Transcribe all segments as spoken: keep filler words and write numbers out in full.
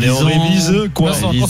Allez, on révise quoi?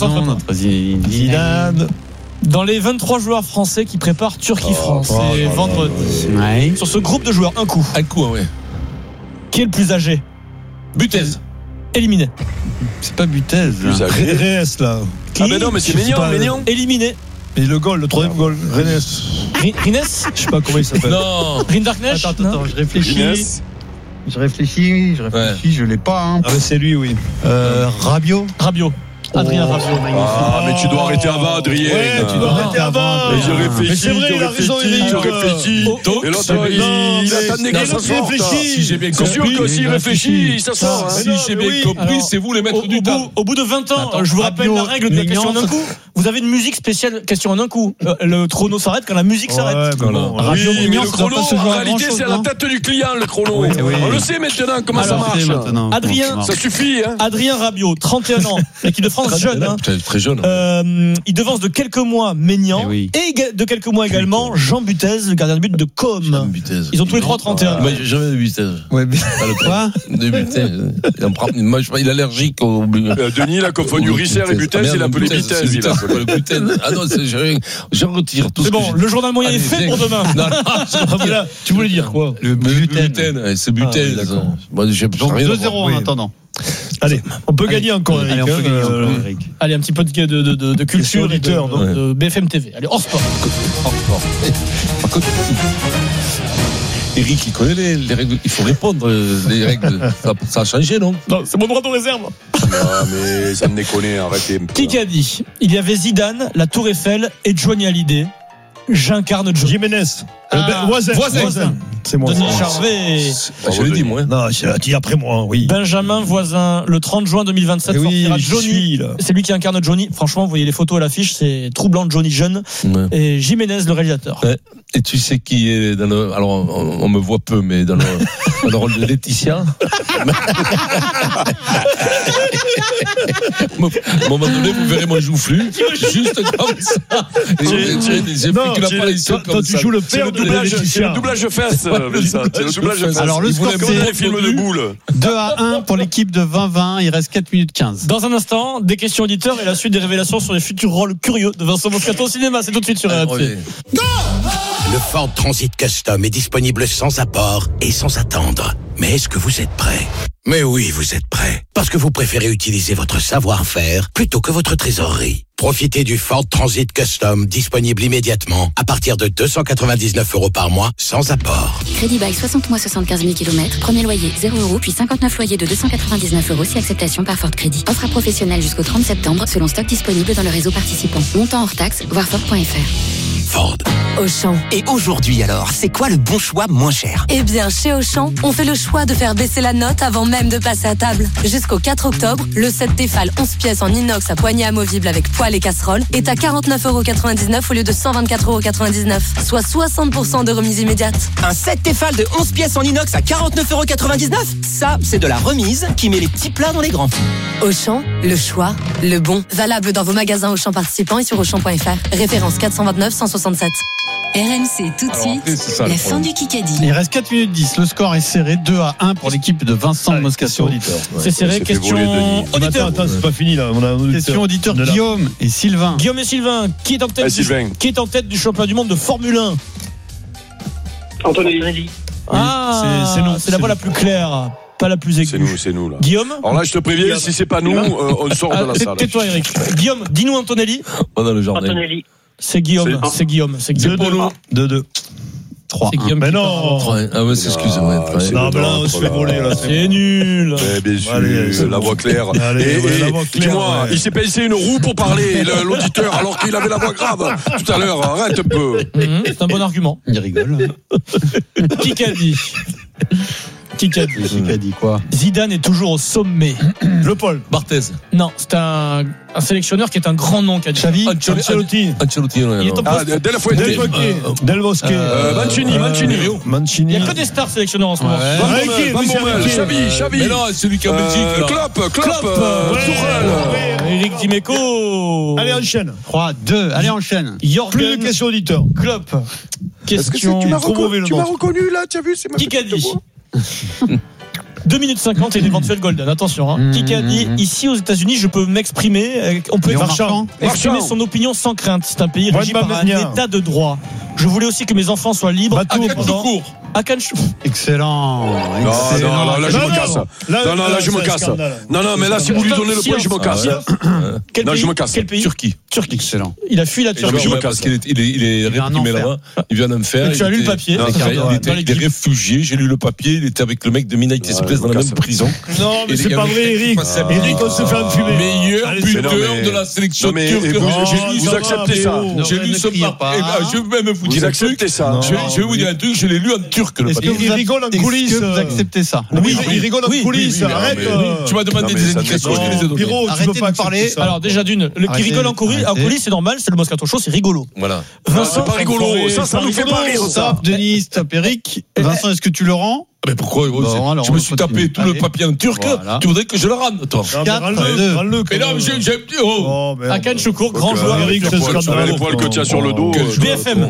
Zidane. Dans les vingt-trois joueurs français qui préparent Turquie-France, oh, c'est oh, oh, vendredi. Ouais. Sur ce groupe de joueurs, un coup. Un coup, ouais. Qui est le plus âgé? Butez. Éliminé. C'est pas Butez. Reyes là. Qui ah ben non, mais c'est Mignon, Mignon. Éliminé. Et le goal, le troisième goal, Reyes. Rines. Je sais pas comment il s'appelle. Non. Rindarknecht. Attends, attends, je réfléchis. Inès. Je réfléchis, je réfléchis, ouais. Je l'ai pas. Hein. Ah mais c'est lui, oui. Euh, Rabiot. Rabiot. Adrien oh, Rabiot. Ah, mais tu dois arrêter avant, Adrien. Ouais, tu dois arrêter avant. Mais je réfléchis, mais c'est vrai, il a raison, Eric. Je réfléchis. Et l'autre, il, il attendait que ça sorte. Si j'ai bien compris. C'est sûr que s'il réfléchit, ça sort. Si j'ai bien compris, c'est vous les maîtres du temps. Au bout de vingt ans, je vous rappelle la règle de la question en un coup. Vous avez une musique spéciale question en un coup. Le chrono s'arrête quand la musique s'arrête. Oui, mais le chrono, en réalité, c'est à la tête du client, le chrono. On le sait maintenant comment ça marche. Adrien. Ça suffit, hein. Adrien Rabiot, trente et un ans, l'équipe de France jeune. Très jeune. Euh, il devance de quelques mois Maignan et, oui. et de quelques mois également Jean Butez, le gardien de but de Com. Ils ont tous les trois trente et un. Moi, j'ai jamais de Butez. Ouais, mais quoi de Butez. Il, prend... Moi, je... il est allergique au. Euh, Denis, il a confondu Risser et Butez, il a appelé Butez. Il a appelé Butez. Ah non, c'est... Je... je retire tout. C'est bon, le journal moyen est fait pour demain. Non, non, tu voulais dire quoi? Le Butez. C'est Butez. Moi, j'ai deux zéro en attendant. Allez, on peut gagner encore. Allez, on peut gagner encore, Eric. Allez, un petit peu de, de, de, de, de culture et de, de, de B F M T V. Allez, hors sport. Hors sport. Par contre, Eric, il connaît les, les règles. Il faut répondre. Les règles, ça, ça a changé, non? Non, c'est mon droit de réserve. Non, mais ça me déconne, arrêtez. Qui a dit? Il y avait Zidane, la Tour Eiffel et Johnny Hallyday. J'incarne Johnny. Jiménez. Ah, Voisin. Voisin. Voisin. C'est moi. Denis Charvet. Ah, je l'ai dit, moi. Non, je l'ai dit après moi, oui. Benjamin Voisin, le trente juin deux mille vingt-sept, oui, sortira Johnny. Suis, c'est lui qui incarne Johnny. Franchement, vous voyez les photos à l'affiche, c'est troublant, Johnny jeune. Ouais. Et Jiménez, le réalisateur. Ouais. Et tu sais qui est dans le. Alors, on, on me voit peu, mais dans le, dans le rôle de Laetitia. À un moment donné, vous verrez mon joufflu. Juste comme ça. J'ai, j'ai, j'ai non, fait qu'une apparition comme tu ça. joues le père de Laetitia. C'est le doublage fesse. C'est le doublage fesse. Alors, le score, c'est les films de boules. deux à un pour l'équipe de vingt vingt. Il reste quatre minutes quinze. Dans un instant, des questions auditeurs et la suite des révélations sur les futurs rôles curieux de Vincent Moscato au cinéma. C'est tout de suite sur R M C. Le Ford Transit Custom est disponible sans apport et sans attendre. Mais est-ce que vous êtes prêts? Mais oui, vous êtes prêts. Parce que vous préférez utiliser votre savoir-faire plutôt que votre trésorerie. Profitez du Ford Transit Custom disponible immédiatement à partir de deux cent quatre-vingt-dix-neuf euros par mois sans apport. Crédit bail soixante mois soixante-quinze mille kilomètres. Premier loyer zéro euros puis cinquante-neuf loyers de deux cent quatre-vingt-dix-neuf euros si acceptation par Ford Crédit. Offre à professionnels jusqu'au trente septembre selon stock disponible dans le réseau participant. Montant hors taxe, voir Ford point F R. Ford. Auchan. Et aujourd'hui alors, c'est quoi le bon choix moins cher? Eh bien, chez Auchan, on fait le choix de faire baisser la note avant même de passer à table. Jusqu'au quatre octobre, le set Tefal onze pièces en inox à poignée amovible avec poêle et casserole est à quarante-neuf euros quatre-vingt-dix-neuf au lieu de cent vingt-quatre euros quatre-vingt-dix-neuf, soit soixante pour cent de remise immédiate. Un set Tefal de onze pièces en inox à quarante-neuf euros quatre-vingt-dix-neuf? Ça, c'est de la remise qui met les petits plats dans les grands. Auchan, le choix, le bon. Valable dans vos magasins Auchan participants et sur auchan point F R. Référence quatre cent vingt-neuf cent soixante-sept. R M C tout de Alors, suite, après, ça, la fin du Kikadi. Il reste quatre minutes dix. Le score est serré deux à un pour l'équipe de Vincent Allez, Moscato. Ouais, c'est serré. Question auditeur. Attends, attends, c'est pas fini là. On a un question auditeur de Guillaume et Sylvain. Guillaume et Sylvain, qui est en tête, ah, du, Sylvain. qui est en tête du championnat du monde de Formule un? Antonelli. Ah, c'est, c'est, nous, c'est la voix la plus claire, pas la plus aiguë. C'est nous, c'est nous là. Guillaume. Alors là, je te préviens, Guillaume. Si c'est pas nous, euh, on sort de la ah, salle. Tais-toi, Eric. Guillaume, dis-nous Antonelli. On a le jardin. Antonelli. C'est Guillaume, c'est, c'est Guillaume, c'est Guillaume. deux deux. trois. C'est Guillaume. Mais non. Ah ouais, c'est excusez-moi. Ah, c'est non, mais là, on se fait voler là. C'est nul. Mais bien sûr, allez, c'est la bon. voix claire. Allez, et, ouais, et, la voix claire, dis-moi, ouais. il s'est passé une roue pour parler, l'auditeur, alors qu'il avait la voix grave tout à l'heure. Arrête un peu. Mmh, c'est un bon argument. Il rigole. Qui qu'a dit? Qui qu'a dit? Qui a dit quoi? Zidane est toujours au sommet. Le Paul. Barthez. Non, c'est un, un sélectionneur qui est un grand nom qui a dit. Xavi. Ancelotti. Ancelotti. Il est au Ah, poste. Del Fuente. Del Bosque. Del Bosque. Mancini, Mancini. Mancini. Il n'y a que des stars sélectionneurs en ce moment. Van Bommel, Van Bommel, Xavi, Xavi. Mais non, celui qui est en Belgique. là. Klopp, Klopp, Ouais. Tourelle. Eric Dimeco. Allez, enchaîne. trois deux. Allez, enchaîne. Plus de Jorgen questions auditeurs. Klopp. Est-ce que Question. c'est- tu m'as trop mauvais, reconnu, le tu m'as nom. reconnu là, tu as vu, c'est ma Qui qu'a petite dit? voix. deux minutes cinquante et l'éventuel golden. Attention, hein. Qui a dit ici aux États-Unis, je peux m'exprimer, on peut Marchand. exprimer son opinion sans crainte. C'est un pays régi par un Bamania. état de droit. Je voulais aussi que mes enfants soient libres. Bateau, pendant- court. Akanchou. Excellent. Non, Excellent. non, là, là, je Non, me non. casse. Là, Non, non, là, je c'est me un casse. scandale. Non, non, mais là, si vous lui donnez le point, je me casse. Silence. Quel Non, pays je me casse. Quel pays Turquie. Turquie. Excellent. Il a fui la Non, mais Turquie. je me Ouais, casse. parce qu'il est, il est, il est Il vient en réprimé enfer. là-bas. Il vient d'en faire. Mais tu as Il lu le était- papier. Non, Il c'est était, Dans il était- il est l'équipe. réfugié, j'ai lu le papier, il était avec le mec de United Express dans la même prison. Non, mais Et c'est les pas gars, vrai, les Eric. mecs qui passent à Eric, on se fait enfumer. Meilleur Allez, buteur mais non, mais- de la sélection Non, mais turque. et vous- J'ai Oh, lu vous ça ce- acceptez va, ça. mais J'ai Ne- lu ne ce criez papier. pas. Eh ben, je vais même vous dire Vous un truc. acceptez ça. Non. Je vais, je vais vous dire un truc, je l'ai lu en turc le Est-ce que papier. Il vous rigole en est-ce coulisses. que vous acceptez ça? Oui, il rigole en oui, coulisses. oui, oui, Arrête. mais- euh, Tu m'as demandé Non, mais des ça indications, ne je te les ai données. Pierrot, tu Arrêtez peux pas de parler. accepter ça. Alors déjà d'une, le qui Arrêtez, rigole en coulisses, en arrêtez. coulisses c'est normal, c'est le Moscato Show, c'est rigolo. Voilà. Non, c'est pas rigolo. Ça, ça nous fait pas rire, ça. Stop, Denis, stop, Eric. Vincent, est-ce que tu le rends? Mais pourquoi oh, Bon, c'est- alors, je on me va suis continuer. tapé tout le Allez. papier en turc. Voilà. Tu voudrais que je le rende, toi? Non, mais quatre, rends-le, deux. rends-le, Mais non, quand mais j'ai même. j'ai dit, oh. Oh, merde. Akan Choukour, grand Donc, joueur. euh, Eric, avec c'est le poil- scandaleux. avec les poils que tu as sur le dos. Quel euh, joueur. B F M.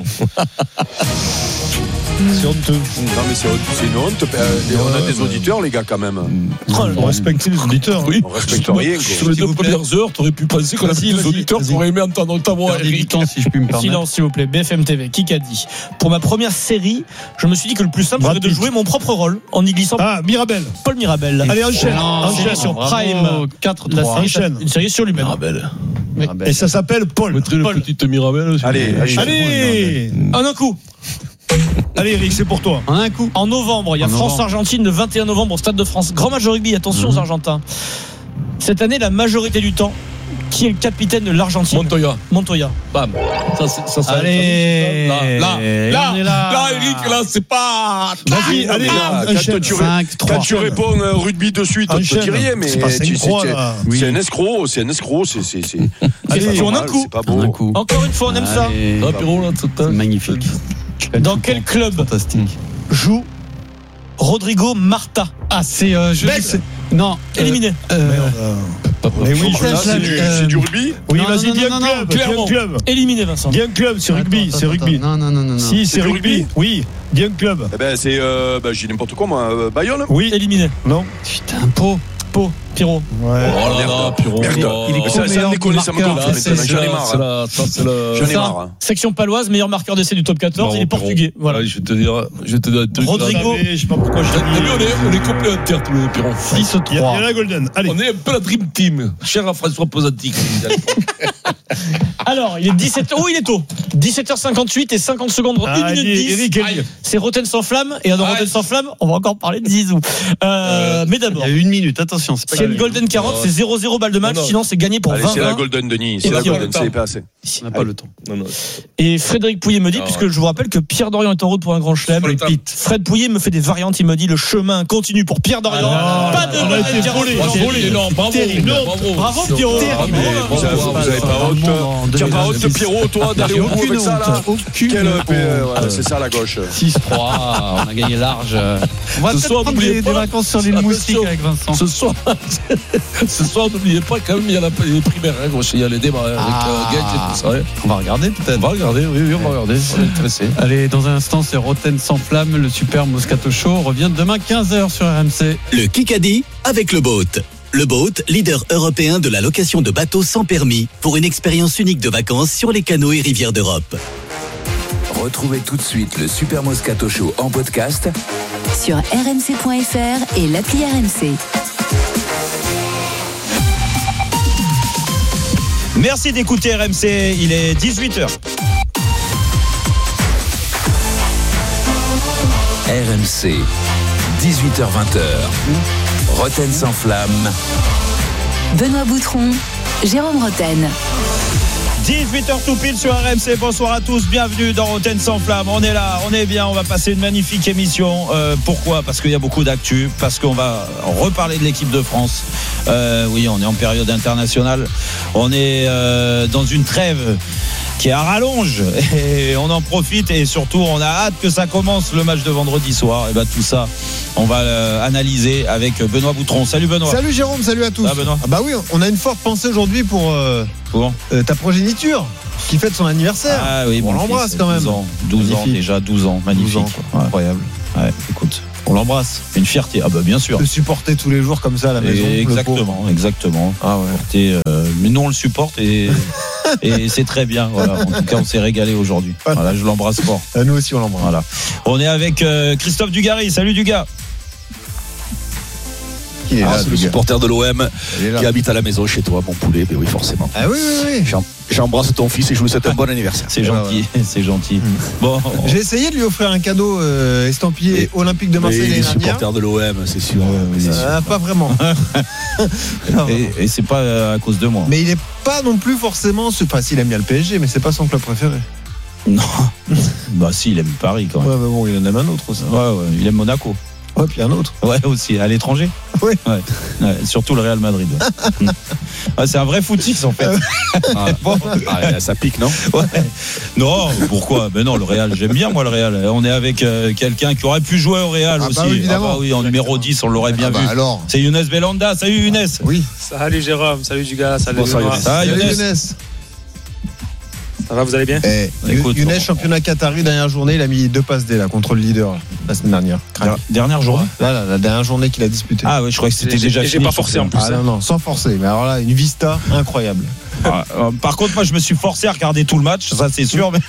C'est honteux. Non, mais c'est c'est une honte. Euh, On a des auditeurs, les gars, quand même. On respecte les auditeurs. Oui. On respecte rien, Sur quoi. les deux premières heures, t'aurais pu penser qu'on a Vas-y, plus des vas-y, auditeurs vas-y. qui auraient aimé entendre ta voix, Perdez du Eric. temps, si je puis me permettre. Silence s'il vous plaît, B F M T V, qui a dit pour ma première série, je me suis dit que le plus simple Brad serait de Pitt. jouer mon propre rôle en y glissant Ah, Mirabel. Paul Mirabel. Allez, enchaîne. Excellent. Enchaîne. sur Bravo. Prime. quatre La trois. série, enchaîne. une série sur lui-même. Mirabel. Et ça s'appelle Paul. Mettrai le Paul. petit Mirabel aussi. Allez, allez. Allez. En un coup. Allez, Eric, c'est pour toi. En un coup. En novembre, il y a En novembre. France-Argentine le vingt et un novembre au Stade de France. Grand match de rugby, attention Mhm. aux Argentins. Cette année, la majorité du temps, qui est le capitaine de l'Argentine? Montoya. Montoya. Bam. Ça, c'est- ça, ça, Allez. Là, là, Et là, on est là. là, Eric, là, c'est pas. Vas-y, allez, Là, enchaîne. quand tu, cinq trois. quand tu réponds euh, rugby de suite, on te Enchaîne. dit rien, mais C'est pas tu- synchro, c'est- là. c'est Oui. un escroc, c'est un escroc, c'est c'est c'est Allez, c'est pas tu en un normal, coup. c'est pas En un beau. coup. Encore une fois, on aime ça. Allez. Ah, Pierrot, là, tout C'est magnifique. Dans quel club Fantastique. joue Rodrigo Marta? Ah, c'est. euh, je Bête. dis que c'est- Non. euh, Éliminé. euh, Merde. Mais oui, Faut je pas Là, ça, c'est du, euh, c'est du rugby. Oui, Non, vas-y, non, bien non, non, club. clairement. Bien club. Éliminé, Vincent. Bien club, c'est rugby, attends, c'est attends, rugby. Non, non, non, non. non. Si, c'est du rugby. rugby Oui, bien club. Eh ben, c'est, euh, bah, j'ai n'importe quoi, moi, euh, Bayonne. Oui, Éliminé. non. Putain, Pau. Pau. Pierrot. Ouais. Oh là là, Merde. Pierrot. Merde. Oh. Il est Mais ça, ça meilleur me déconne, ça me marqueur. gonfle Là, maintenant, c'est j'en ai la- marre. c'est la- ça, c'est le- J'en ai Ça. marre. Section paloise, meilleur marqueur d'essai du top quatorze, Bravo, il est Pierrot. portugais. Voilà. Ouais, je vais te dire, je vais te dire un truc. Rodrigo. Je savais, je sais pas pourquoi je T'as t'ai vu, on dit. est, on est complémentaires tous les deux, Pierrot. six Il y a- il y trois. a la Golden. Allez. On est un peu la Dream Team, cher à François Posanti. Alors, il est dix-sept heures. Oh, il est tôt. dix-sept heures cinquante-huit et cinquante secondes. Ah, une minute allez, dix. Eric, Eric. C'est Rotten sans flamme. Et dans Aïe. Rotten sans flamme, on va encore parler de Zizou. Euh, mais Il d'abord, y a une minute, attention, c'est pas s'il y a une gagné. Golden quarante, c'est zéro zéro balle de match. Non, non. Sinon, c'est gagné pour Allez, vingt c'est la vingt. Golden, Denis. Et C'est la puis, on Golden, attend. c'est pas assez. On n'a pas le temps. Non, non. Et Frédéric Pouillet me dit, Ah, puisque ouais. je vous rappelle que Pierre Dorian est en route pour un grand chelem. Sur le temps. Fred Pouillet me fait des variantes. Il me dit le chemin continue pour Pierre Dorian. Ah, pas de on a Golden été quarante. volé. Bravo. Bravo, non, bravo, Terrible. bravo. Bravo, Pierrot. Bravo, Mais bravo, vous avez- bravo. vous avez pas Dans le honte. monde en Tu as pas honte, deux mille vingt-six. Pierrot, toi, d'aller au bout Aucune avec ça, là. honte. Aucune Quelle honte. paix, ouais, c'est ça la gauche. six trois, on a gagné large. On va Ce peut-être soir, prendre n'oubliez des, pas- des vacances sur l'île Attention. Moustique avec Vincent. Ce soir, ce soir, n'oubliez pas quand même, il y a la- les primaires, hein, gauche, il y a les débats avec Ah. euh, Gage et tout ça. hein. On va regarder On peut-être. va regarder, oui, oui, on va regarder, on est intéressé. Allez, dans un instant, c'est Rotten sans flamme, le super Moscato Show revient demain quinze heures sur R M C. Le Kikadi avec le Boat. Le Boat, leader européen de la location de bateaux sans permis, pour une expérience unique de vacances sur les canaux et rivières d'Europe. Retrouvez tout de suite le Super Moscato Show en podcast Sur r m c point f r et l'appli R M C. Merci d'écouter R M C, il est dix-huit heures. R M C, dix-huit heures vingt. Rotten sans flamme. Benoît Boutron, Jérôme Rotten. dix-huit heures tout pile sur R M C. Bonsoir à tous, bienvenue dans Rotten sans flamme. On est là, on est bien, on va passer une magnifique émission. Euh, pourquoi ? Parce qu'il y a beaucoup d'actu, parce qu'on va reparler de l'équipe de France. Euh, oui, on est en période internationale. On est euh, dans une trêve qui est à rallonge et on en profite et surtout on a hâte que ça commence le match de vendredi soir. Et ben tout ça, on va euh, analyser avec Benoît Boutron. Salut Benoît. Salut Jérôme, salut à tous. Ah, Benoît. Ah bah oui, on a une forte pensée aujourd'hui pour euh, Bon. euh, ta progéniture qui fête son anniversaire. Ah oui, on mon l'embrasse fils, quand même. douze ans, douze ans Magnifique. déjà, douze ans, magnifique. douze ans, Ouais. Incroyable. Ouais, écoute. On l'embrasse. Une fierté. Ah bah bien sûr. De supporter tous les jours comme ça à la maison. Et exactement, exactement. Ah ouais. Supporter, euh, mais nous on le supporte et, et c'est très bien. Voilà. En tout cas, on s'est régalé aujourd'hui. Voilà, je l'embrasse fort. À nous aussi, on l'embrasse. Voilà. On est avec euh, Christophe Dugarry. Salut Dugas. Qui est là, ah, c'est le supporter de l'O M qui habite à la maison chez toi, mon poulet. Mais oui, forcément. Ah oui, oui, oui. J'en, j'embrasse ton fils et je vous souhaite un bon anniversaire. C'est gentil, ouais, ouais. c'est gentil. Mmh. Bon, on... j'ai essayé de lui offrir un cadeau euh, estampillé et, Olympique de Marseille l'année dernière. Supporter de l'O M, c'est sûr. Euh, c'est euh, sûr. Pas vraiment. et, et c'est pas à cause de moi. Mais il est pas non plus forcément. Enfin, s'il aime bien le P S G, mais c'est pas son club préféré. Non. Bah si, il aime Paris quand même. Ouais, mais bon, il en aime un autre aussi. Ouais, ouais, il aime Monaco. Ouais, puis un autre. Ouais, aussi, à l'étranger. Oui. Ouais. Ouais, surtout le Real Madrid. Ouais. Ouais, c'est un vrai footix en fait. Ah, bon. Ah, ça pique, non? Ouais. Non, pourquoi? Ben non, le Real, j'aime bien moi le Real. On est avec euh, quelqu'un qui aurait pu jouer au Real ah, aussi. Bah, évidemment. Ah, bah, oui, en numéro dix, on l'aurait bien ah, bah, vu. Alors. C'est Younes Belhanda. Salut Younes. Oui. Salut Jérôme, salut Dugas, salut bon, Younes. Salut Younes. Younes. Ça va, vous allez bien? eh, Écoute, Younes, championnat Qatari, dernière journée, il a mis deux passes D là contre le leader là, la semaine dernière. Der- dernière journée Là, là, la dernière journée qu'il a disputée. Ah ouais, je crois que c'était j'ai, déjà j'ai fini. J'ai pas forcé en plus. Ah non, non, sans forcer. Mais alors là, une vista incroyable. Ah, euh, par contre, moi, je me suis forcé à regarder tout le match, ça c'est sûr. Mais...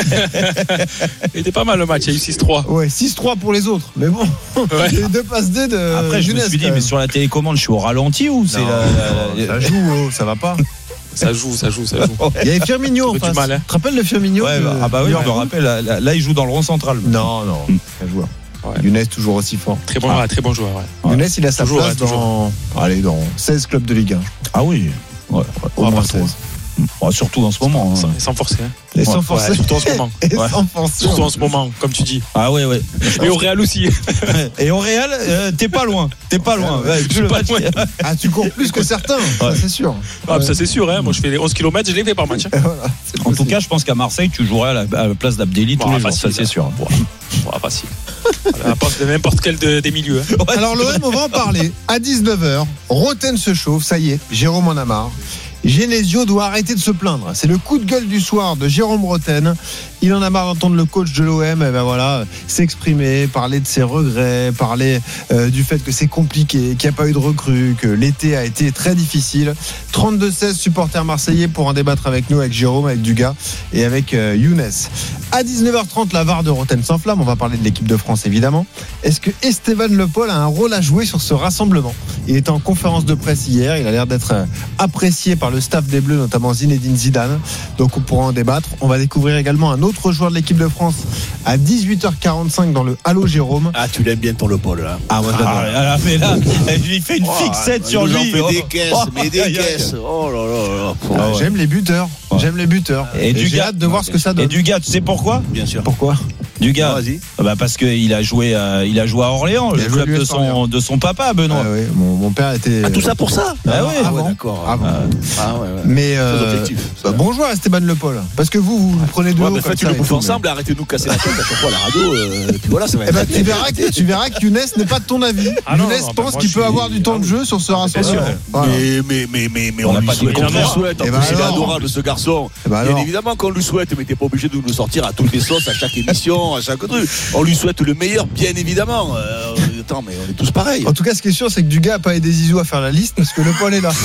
il était pas mal le match, il y a eu six trois. Ouais, six trois pour les autres. Mais bon, ouais. Il y a eu deux passes D de. Après, je Younes, me suis dit, mais sur la télécommande, je suis au ralenti ou c'est non, la, la, la... Ça joue, oh, ça va pas. Ça joue, ça joue, ça joue. Il y avait Firmino en face. Mal, hein. Tu te rappelles le Firmino ouais, de... bah, ah bah oui, je me rappelle. Là, là, là, il joue dans le rond central. Non, non, mm. un joueur. Ouais. Younes toujours aussi fort. Très bon, ah. ouais, très bon joueur. Ouais. Younes, il a sa toujours, place ouais, dans, toujours. allez, dans seize clubs de Ligue un. Ah oui, ouais, ouais, au moins seize. Ouais, surtout en ce moment. Sans, hein. sans forcer. Hein. Et sans forcer. Ouais, surtout en ce moment. Et ouais. sans forcer. Surtout en ce moment, comme tu dis. Ah ouais, ouais. Et au Real aussi. Et au Real, euh, t'es pas loin. T'es pas loin. Ouais, je suis pas loin. Ah, tu cours plus que certains. Ouais. Ça, c'est sûr. Ah, ouais. Ça, c'est sûr. Hein. Moi, je fais les onze kilomètres, je les fais par match. Hein. Voilà, en tout cas, je pense qu'à Marseille, tu jouerais à la, à la place d'Abdelli tous bon, les facile, jours. Ça, c'est sûr. Bon, bon, facile. À la place de n'importe quel de, des milieux. Hein. Ouais, alors, l'O M, on va en parler. À dix-neuf heures, Roten se chauffe. Ça y est, Jérôme en a marre. Genesio doit arrêter de se plaindre. C'est le coup de gueule du soir de Jérôme Roten. Il en a marre d'entendre le coach de l'O M eh ben voilà, s'exprimer, parler de ses regrets, parler euh, du fait que c'est compliqué, qu'il n'y a pas eu de recrues, que l'été a été très difficile. trente-deux seize supporters marseillais pour en débattre avec nous, avec Jérôme, avec Dugas et avec euh, Younes. À dix-neuf heures trente, la V A R de Roten sans flamme. On va parler de l'équipe de France évidemment. Est-ce que Esteban Le Paul a un rôle à jouer sur ce rassemblement? Il était en conférence de presse hier. Il a l'air d'être apprécié par le staff des Bleus, notamment Zinedine Zidane. Donc on pourra en débattre. On va découvrir également un autre joueur de l'équipe de France à dix-huit heures quarante-cinq dans le Halo Jérôme. Ah, tu l'aimes bien ton Le Paul là. Ah, moi j'adore. Ah, mais là, il fait une oh, fixette sur lui. Il fait des caisses, oh, mais des oh, caisses. Oh là là là. Ah, ouais. J'aime les buteurs. Ouais. J'aime les buteurs. Et, et j'ai hâte de voir ce que ça donne. Et Dugas, tu sais pourquoi? Bien sûr. Pourquoi? Dugas, ah, vas-y. Bah parce qu'il a joué, à, il a joué à Orléans, il le club de son, de son papa, Benoît. Ah, oui. mon, mon père était. Ah, tout ça pour ça? Ah, ah oui, avant. Ouais, d'accord. Avant. Ah, ouais, ouais. Mais euh, bah, bonjour Esteban Le Paul. Parce que vous, vous prenez de ouais, haut. Faites une bouffe ensemble, mais... arrêtez de nous casser la tête à chaque fois à la radio. Euh, puis voilà, ça va eh ben, tu, verras que, tu verras que Younes n'est pas de ton avis. Ah Younes non, non, pense bah, qu'il peut suis... avoir du temps de jeu sur ce rassemblement. Voilà. Mais, mais, mais, mais, mais on, on lui souhaite. On lui souhaite. En plus, il est adorable ce garçon. Bien évidemment qu'on lui souhaite, mais t'es pas obligé de nous sortir à toutes les sauces, à chaque émission, à chaque truc. On lui souhaite le meilleur, bien évidemment. Attends, mais on est tous pareils. En tout cas, ce qui est sûr, c'est que Dugas a pas aidé Zizou à faire la liste parce que Le Paul est là.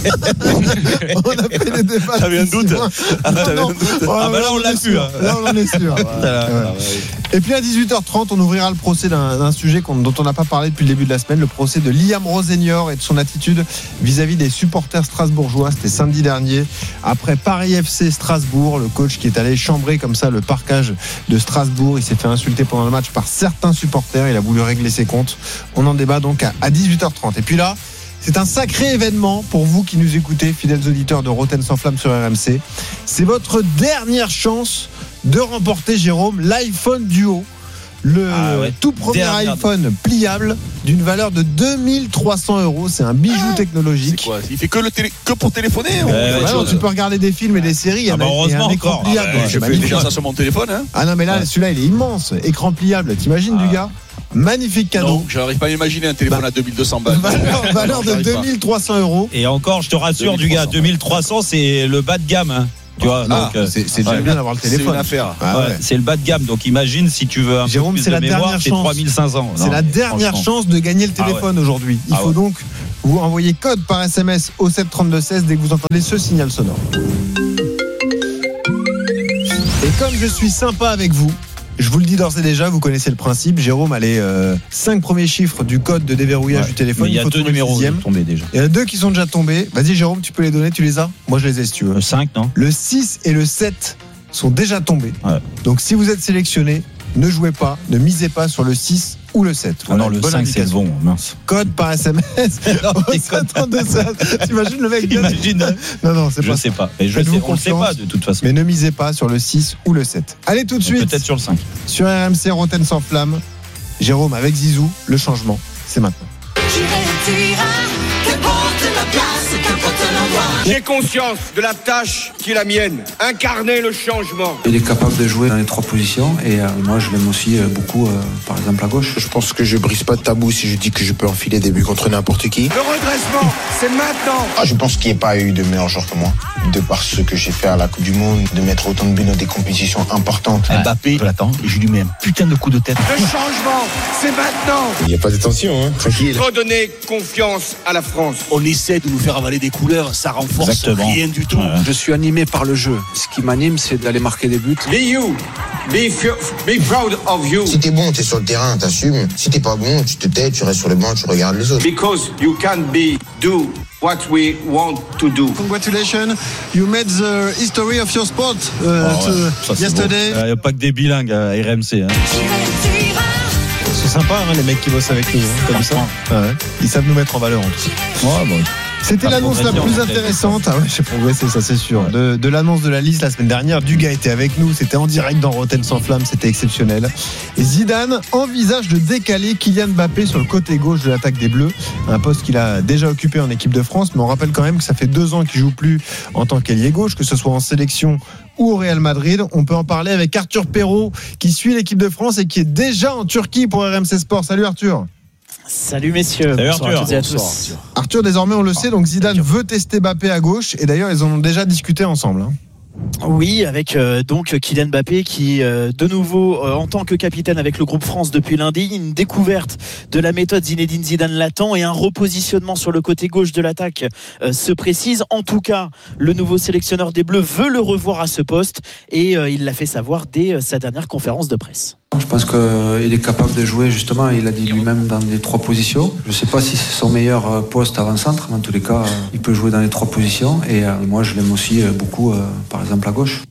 On a fait des débats. T'avais un doute? Ah, non, non. Ah bah là, on l'a pu. Là, on en est sûr. Et puis à dix-huit heures trente, on ouvrira le procès d'un, d'un sujet dont on n'a pas parlé depuis le début de la semaine, le procès de Liam Rosenior et de son attitude vis-à-vis des supporters strasbourgeois. C'était samedi dernier, après Paris F C Strasbourg, le coach qui est allé chambrer comme ça le parquage de Strasbourg. Il s'est fait insulter pendant le match par certains supporters. Il a voulu régler ses comptes. On en débat donc à dix-huit heures trente. Et puis là, c'est un sacré événement pour vous qui nous écoutez, fidèles auditeurs de Roten sans flamme sur R M C. C'est votre dernière chance de remporter, Jérôme, l'iPhone Duo. Le ah ouais. tout premier Dernière iPhone de... pliable d'une valeur de deux mille trois cents euros. C'est un bijou ah, technologique. C'est quoi? Il fait que, le télé... que pour téléphoner? euh, ouais, non, tu peux regarder des films et des séries. Ah bah heureusement un écran encore. pliable. Ah bah, je fais déjà ça sur mon téléphone. Hein. Ah non, mais là, ouais. celui-là, il est immense. Écran pliable. T'imagines, ah. du gars? Magnifique cadeau. Non, je n'arrive pas à imaginer un téléphone bah, à deux mille deux cents balles. Valeur, valeur de deux mille trois cents euros. Et encore, je te rassure, du gars, deux mille trois cents, c'est le bas de gamme. Hein. Tu vois, ah, donc, c'est, c'est déjà ouais, bien d'avoir le téléphone. C'est une affaire. Ah, ouais, ouais. c'est le bas de gamme. Donc imagine si tu veux un Jérôme, peu plus c'est de la mémoire, dernière c'est chance. trois mille cinq cents. C'est Non, la dernière franchement. chance de gagner le téléphone ah ouais. aujourd'hui. Il ah faut ouais. donc vous envoyer code par S M S au sept trente-deux seize dès que vous entendez ce signal sonore. Et comme je suis sympa avec vous, je vous le dis d'ores et déjà, vous connaissez le principe. Jérôme a les euh, cinq premiers chiffres du code de déverrouillage Ouais. du téléphone. Mais il y a faut deux trouver le numéros sixième. tombés déjà. Il y en a deux qui sont déjà tombés. Vas-y Jérôme, tu peux les donner, tu les as ? Moi je les ai si tu veux. Le cinq, non ? Le six et le sept sont déjà tombés. Ouais. Donc si vous êtes sélectionné, ne jouez pas, ne misez pas sur le six ou le sept. Ah Voilà, non, le bonne cinq, c'est le indication. bon, mince. Code par S M S. au sept trente-deux seize. T'imagines le mec donne- Imagine. Non, non, c'est Je pas sais ça. pas. Mais je Faites-vous sais, on le sait confiance. pas de toute façon. Mais ne misez pas sur le six ou le sept. Allez tout de suite Peut-être sur le cinq. sur R M C Roten sans flamme. Jérôme avec Zizou, le changement, c'est maintenant. J'ai conscience de la tâche qui est la mienne, incarner le changement. Il est capable de jouer dans les trois positions et euh, moi je l'aime aussi euh, beaucoup, euh, par exemple à gauche. Je pense que je brise pas de tabou si je dis que je peux enfiler des buts contre n'importe qui. Le redressement, c'est maintenant. Ah, je pense qu'il n'y a pas eu de meilleur joueur que moi. De par ce que j'ai fait à la Coupe du Monde, de mettre autant de buts dans des compétitions importantes. Ouais. Mbappé, je l'attends et je lui mets un putain de coup de tête. Le changement, c'est maintenant. Il n'y a pas de tension, hein. Tranquille. Redonner confiance à la France. On essaie de nous faire avaler des couleurs, ça renforce Exactement. rien du tout. Ouais. Je suis animé par le jeu. Ce qui m'anime, c'est d'aller marquer des buts. Be you, be, few, be proud of you. Si t'es bon, t'es sur le terrain, t'assumes. Si t'es pas bon, tu te tais, tu restes sur le banc, tu regardes les autres. Because you can be, do what we want to do. Congratulations, you made the history of your sport uh, Oh, ouais. to- Ça, c'est yesterday. bon. Il n'y a pas que des bilingues à R M C. Hein. C'est sympa hein, les mecs qui bossent avec nous, hein, comme ça. Ah ouais. Ils savent nous mettre en valeur en tout cas. Ouais, bon. C'était Ah, l'annonce la progressé, plus en fait. intéressante. Ah ouais, j'ai progressé, ça c'est sûr. Ouais. De, de l'annonce de la liste la semaine dernière, Dugas était avec nous. C'était en direct dans Roten sans flamme. C'était exceptionnel. Et Zidane envisage de décaler Kylian Mbappé sur le côté gauche de l'attaque des Bleus. Un poste qu'il a déjà occupé en équipe de France. Mais on rappelle quand même que ça fait deux ans qu'il joue plus en tant qu'ailier gauche, que ce soit en sélection ou au Real Madrid. On peut en parler avec Arthur Perrault qui suit l'équipe de France et qui est déjà en Turquie pour R M C Sport. Salut Arthur. Salut messieurs. Salut Bonsoir Arthur. à toutes et à Bonsoir, tous. Arthur. Arthur, désormais on le sait, donc Zidane veut tester Mbappé à gauche et d'ailleurs ils en ont déjà discuté ensemble. Hein. Oui, avec euh, donc Kylian Mbappé qui, euh, de nouveau, euh, en tant que capitaine avec le groupe France depuis lundi, une découverte de la méthode Zinedine Zidane l'attend et un repositionnement sur le côté gauche de l'attaque euh, se précise. En tout cas, le nouveau sélectionneur des Bleus veut le revoir à ce poste et euh, il l'a fait savoir dès euh, sa dernière conférence de presse. Je pense qu'il est capable de jouer justement, il a dit lui-même dans les trois positions. Je ne sais pas si c'est son meilleur euh, poste avant-centre, mais en tous les cas, euh, il peut jouer dans les trois positions et euh, moi je l'aime aussi euh, beaucoup, euh, par exemple à gauche.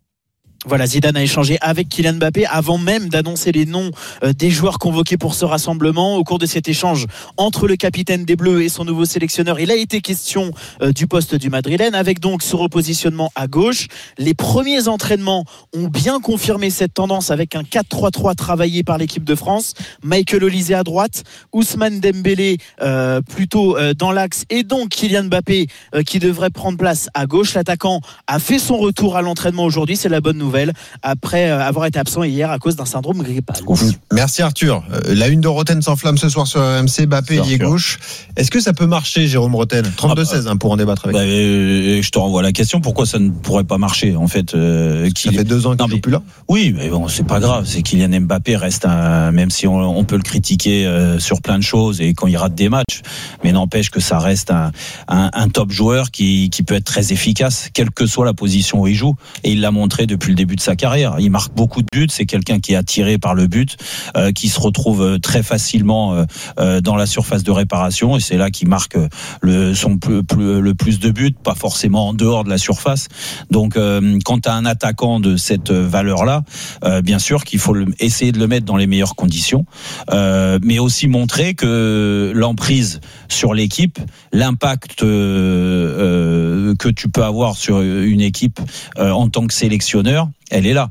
Voilà, Zidane a échangé avec Kylian Mbappé avant même d'annoncer les noms des joueurs convoqués pour ce rassemblement. Au cours de cet échange entre le capitaine des Bleus et son nouveau sélectionneur, il a été question du poste du Madrilène avec donc ce repositionnement à gauche. Les premiers entraînements ont bien confirmé cette tendance avec un quatre trois trois travaillé par l'équipe de France. Michael Olise à droite, Ousmane Dembélé euh, plutôt euh, dans l'axe et donc Kylian Mbappé euh, qui devrait prendre place à gauche. L'attaquant a fait son retour à l'entraînement aujourd'hui, c'est la bonne nouvelle. Après avoir été absent hier à cause d'un syndrome grippal. Merci Arthur. La une de Roten sans flamme ce soir sur R M C, Mbappé ailier gauche. Est-ce que ça peut marcher, Jérôme Roten ? trente-deux seize ah bah, hein, pour en débattre avec. Bah, euh, je te renvoie la question. Pourquoi ça ne pourrait pas marcher en fait euh, Ça fait deux ans qu'il ne joue plus là. Oui, mais bon, c'est pas grave. C'est Kylian Mbappé reste un, même si on, on peut le critiquer euh, sur plein de choses et quand il rate des matchs, mais n'empêche que ça reste un, un, un top joueur qui, qui peut être très efficace, quelle que soit la position où il joue. Et il l'a montré depuis le début de sa carrière. Il marque beaucoup de buts. C'est quelqu'un qui est attiré par le but, euh, qui se retrouve très facilement euh, euh, dans la surface de réparation. Et c'est là qu'il marque le, son plus, plus, le plus de buts, pas forcément en dehors de la surface. Donc, euh, quand tu as un attaquant de cette valeur-là, euh, bien sûr qu'il faut le, essayer de le mettre dans les meilleures conditions, euh, mais aussi montrer que l'emprise sur l'équipe, l'impact euh, euh, que tu peux avoir sur une équipe euh, en tant que sélectionneur, elle est là.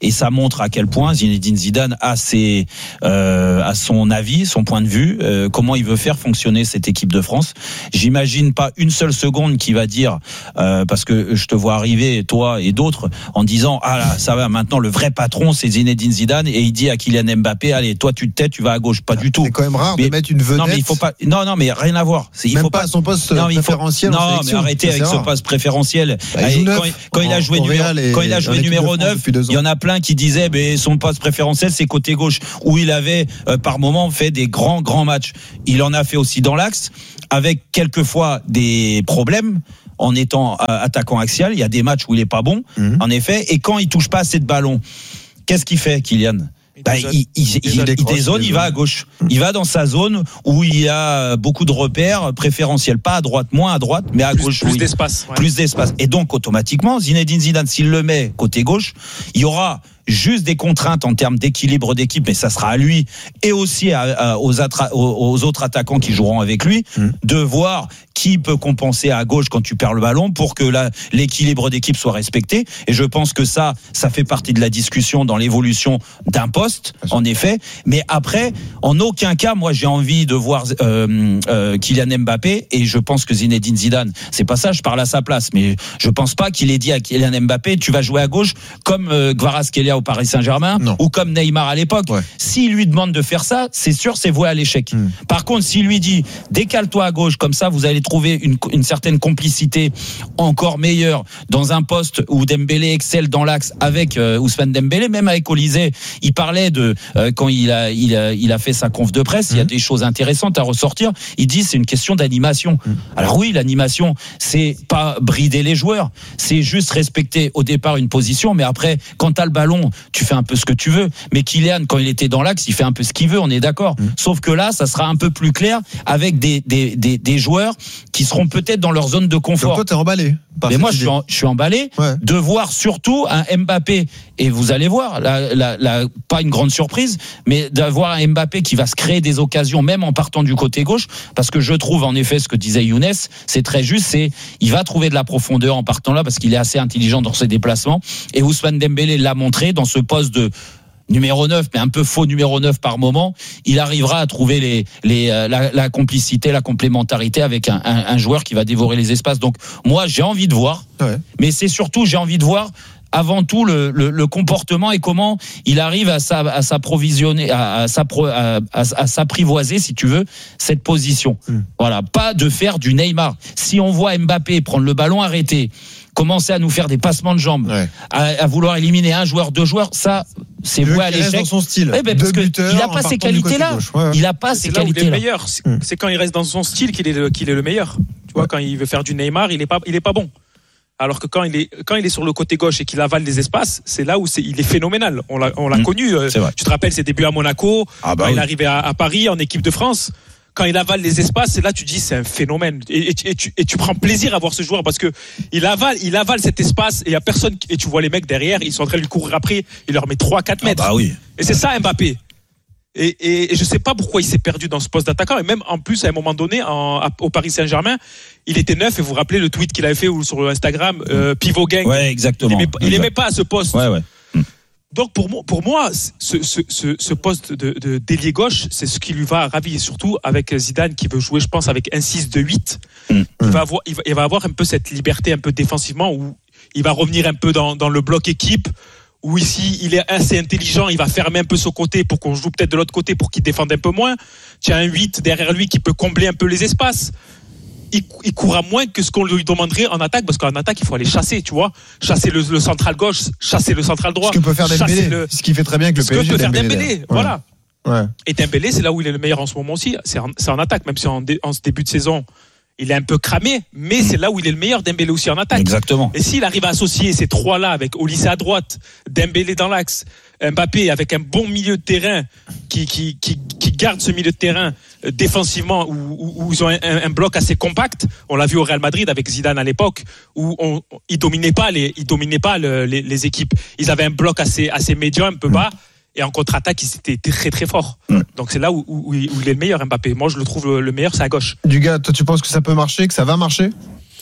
et ça montre à quel point Zinedine Zidane a ses, euh, a son avis, son point de vue, euh, comment il veut faire fonctionner cette équipe de France. J'imagine pas une seule seconde qu'il va dire, euh, parce que je te vois arriver, toi et d'autres, en disant ah là, ça va, maintenant le vrai patron c'est Zinedine Zidane, et il dit à Kylian Mbappé allez, toi tu te tais, tu vas à gauche. Pas du tout. C'est quand même rare mais, de mettre une vedette. Non mais il faut pas. Non non mais rien à voir. C'est, il Même faut pas à son poste non, préférentiel. Faut, en non mais arrêtez avec ce poste préférentiel. Bah, il quand, neuf, quand, il a joué numéro, quand il a joué numéro neuf, il y en a plein qui disaient mais son poste préférentiel c'est côté gauche, où il avait euh, par moment fait des grands grands matchs. Il en a fait aussi dans l'axe, avec quelquefois des problèmes. En étant euh, attaquant axial, il y a des matchs où il est pas bon, mmh. en effet. Et quand il touche pas assez de ballons, qu'est-ce qu'il fait, Kylian? Bah, il, il, il, il, il dézone, il va à gauche. Il va dans sa zone où il y a beaucoup de repères préférentiels. Pas à droite, moins à droite, mais à plus, gauche. Plus oui. d'espace. Ouais. Plus d'espace. Et donc, automatiquement, Zinedine Zidane, s'il le met côté gauche, il y aura juste des contraintes en termes d'équilibre d'équipe, mais ça sera à lui et aussi à, à, aux, attra- aux autres attaquants qui joueront avec lui, mmh. de voir qui peut compenser à gauche quand tu perds le ballon pour que la, l'équilibre d'équipe soit respecté. Et je pense que ça, ça fait partie de la discussion dans l'évolution d'un poste, en effet. Mais après, en aucun cas, moi, j'ai envie de voir euh, euh, Kylian Mbappé, et je pense que Zinedine Zidane, c'est pas ça, je parle à sa place, mais je pense pas qu'il ait dit à Kylian Mbappé, tu vas jouer à gauche comme euh, Kvaratskhelia au Paris Saint-Germain, non. ou comme Neymar à l'époque. Ouais. S'il lui demande de faire ça, c'est sûr, c'est voué à l'échec. Mmh. Par contre, s'il lui dit, décale-toi à gauche, comme ça, vous allez trouver une, une certaine complicité encore meilleure dans un poste où Dembélé excelle dans l'axe avec euh, Ousmane Dembélé, même avec Olysée, il parlait de, euh, quand il a, il a, il a fait sa conf de presse, mmh. il y a des choses intéressantes à ressortir. Il dit, c'est une question d'animation. Mmh. Alors oui, l'animation, c'est pas brider les joueurs, c'est juste respecter au départ une position, mais après, quand t'as le ballon, tu fais un peu ce que tu veux. Mais Kylian, quand il était dans l'axe, il fait un peu ce qu'il veut, on est d'accord. Mmh. Sauf que là, ça sera un peu plus clair avec des, des, des, des joueurs qui seront peut-être dans leur zone de confort. Donc toi, t'es emballé. Mais moi, je suis, en, je suis emballé ouais. de voir surtout un Mbappé. Et vous allez voir, la, la, la, pas une grande surprise, mais d'avoir un Mbappé qui va se créer des occasions, même en partant du côté gauche, parce que je trouve, en effet, ce que disait Younes, c'est très juste, c'est, il va trouver de la profondeur en partant là, parce qu'il est assez intelligent dans ses déplacements. Et Ousmane Dembélé l'a montré dans ce poste de numéro neuf, mais un peu faux numéro neuf par moment, il arrivera à trouver les, les, la, la complicité, la complémentarité avec un, un, un joueur qui va dévorer les espaces. Donc moi, j'ai envie de voir, ouais. mais c'est surtout, j'ai envie de voir avant tout le, le, le comportement et comment il arrive à, sa, à s'approvisionner, à, à, s'appro, à, à, à s'apprivoiser, si tu veux, cette position. Mmh. Voilà, pas de faire du Neymar. Si on voit Mbappé prendre le ballon arrêté, commencer à nous faire des passements de jambes, ouais. à, à vouloir éliminer un joueur, deux joueurs, ça, c'est voué à l'échec. Dans son style. Eh ben, parce que il a pas ces qualités-là. Ouais, ouais. Il a pas ces qualités-là. Il est le meilleur. C'est, mmh. c'est quand il reste dans son style qu'il est le, qu'il est le meilleur. Tu vois, ouais. quand il veut faire du Neymar, il est pas, il est pas bon. Alors que quand il est quand il est sur le côté gauche et qu'il avale des espaces, c'est là où c'est, il est phénoménal. On l'a on l'a mmh. connu. Tu te rappelles ses débuts à Monaco, ah bah quand oui. il est arrivé à, à Paris en équipe de France. Quand il avale les espaces, c'est là tu dis c'est un phénomène et, et, et, tu, et tu prends plaisir à voir ce joueur parce que il avale il avale cet espace et il y a personne et tu vois les mecs derrière, ils sont en train de lui courir après, il leur met trois quatre mètres. Ah bah oui. Et c'est ça Mbappé. Et, et, et je sais pas pourquoi il s'est perdu dans ce poste d'attaquant. Et même en plus à un moment donné en, à, au Paris Saint-Germain, il était neuf. Et vous vous rappelez le tweet qu'il avait fait sur Instagram, euh, pivot gang. Ouais, exactement. Il aimait, il aimait pas à ce poste. Ouais, ouais. Donc pour moi, pour moi, ce, ce, ce, ce poste de, de d'ailier gauche, c'est ce qui lui va ravir, et surtout avec Zidane qui veut jouer, je pense, avec un six deux huit. Mmh. Il va avoir, il va, il va avoir un peu cette liberté un peu défensivement où il va revenir un peu dans, dans le bloc équipe. Où ici, il est assez intelligent, il va fermer un peu son côté pour qu'on joue peut-être de l'autre côté pour qu'il défende un peu moins. Tu as un huit derrière lui qui peut combler un peu les espaces. Il, il courra moins que ce qu'on lui demanderait en attaque, parce qu'en attaque, il faut aller chasser, tu vois. Chasser le, le central gauche, chasser le central droit. Ce que peut faire Dembélé, le... ce qui fait très bien avec le P S G. Ce que peut faire Dembélé, ouais. voilà. Ouais. Et Dembélé, c'est là où il est le meilleur en ce moment aussi. C'est en, c'est en attaque, même si en, dé, en ce début de saison, il est un peu cramé, mais c'est là où il est le meilleur, Dembélé aussi en attaque. Exactement. Et s'il arrive à associer ces trois-là avec Olysée à droite, Dembélé dans l'axe, Mbappé avec un bon milieu de terrain qui, qui, qui, qui garde ce milieu de terrain défensivement, où, où ils ont un, un bloc assez compact. On l'a vu au Real Madrid avec Zidane à l'époque, où on, ils dominaient pas les, ils dominaient pas le, les, les équipes. Ils avaient un bloc assez, assez médian, un peu bas. Et en contre-attaque, il était très très fort. Ouais. Donc c'est là où, où, où il est le meilleur, Mbappé. Moi, je le trouve le meilleur, c'est à gauche. Du gars, toi, tu penses que ça peut marcher, que ça va marcher ?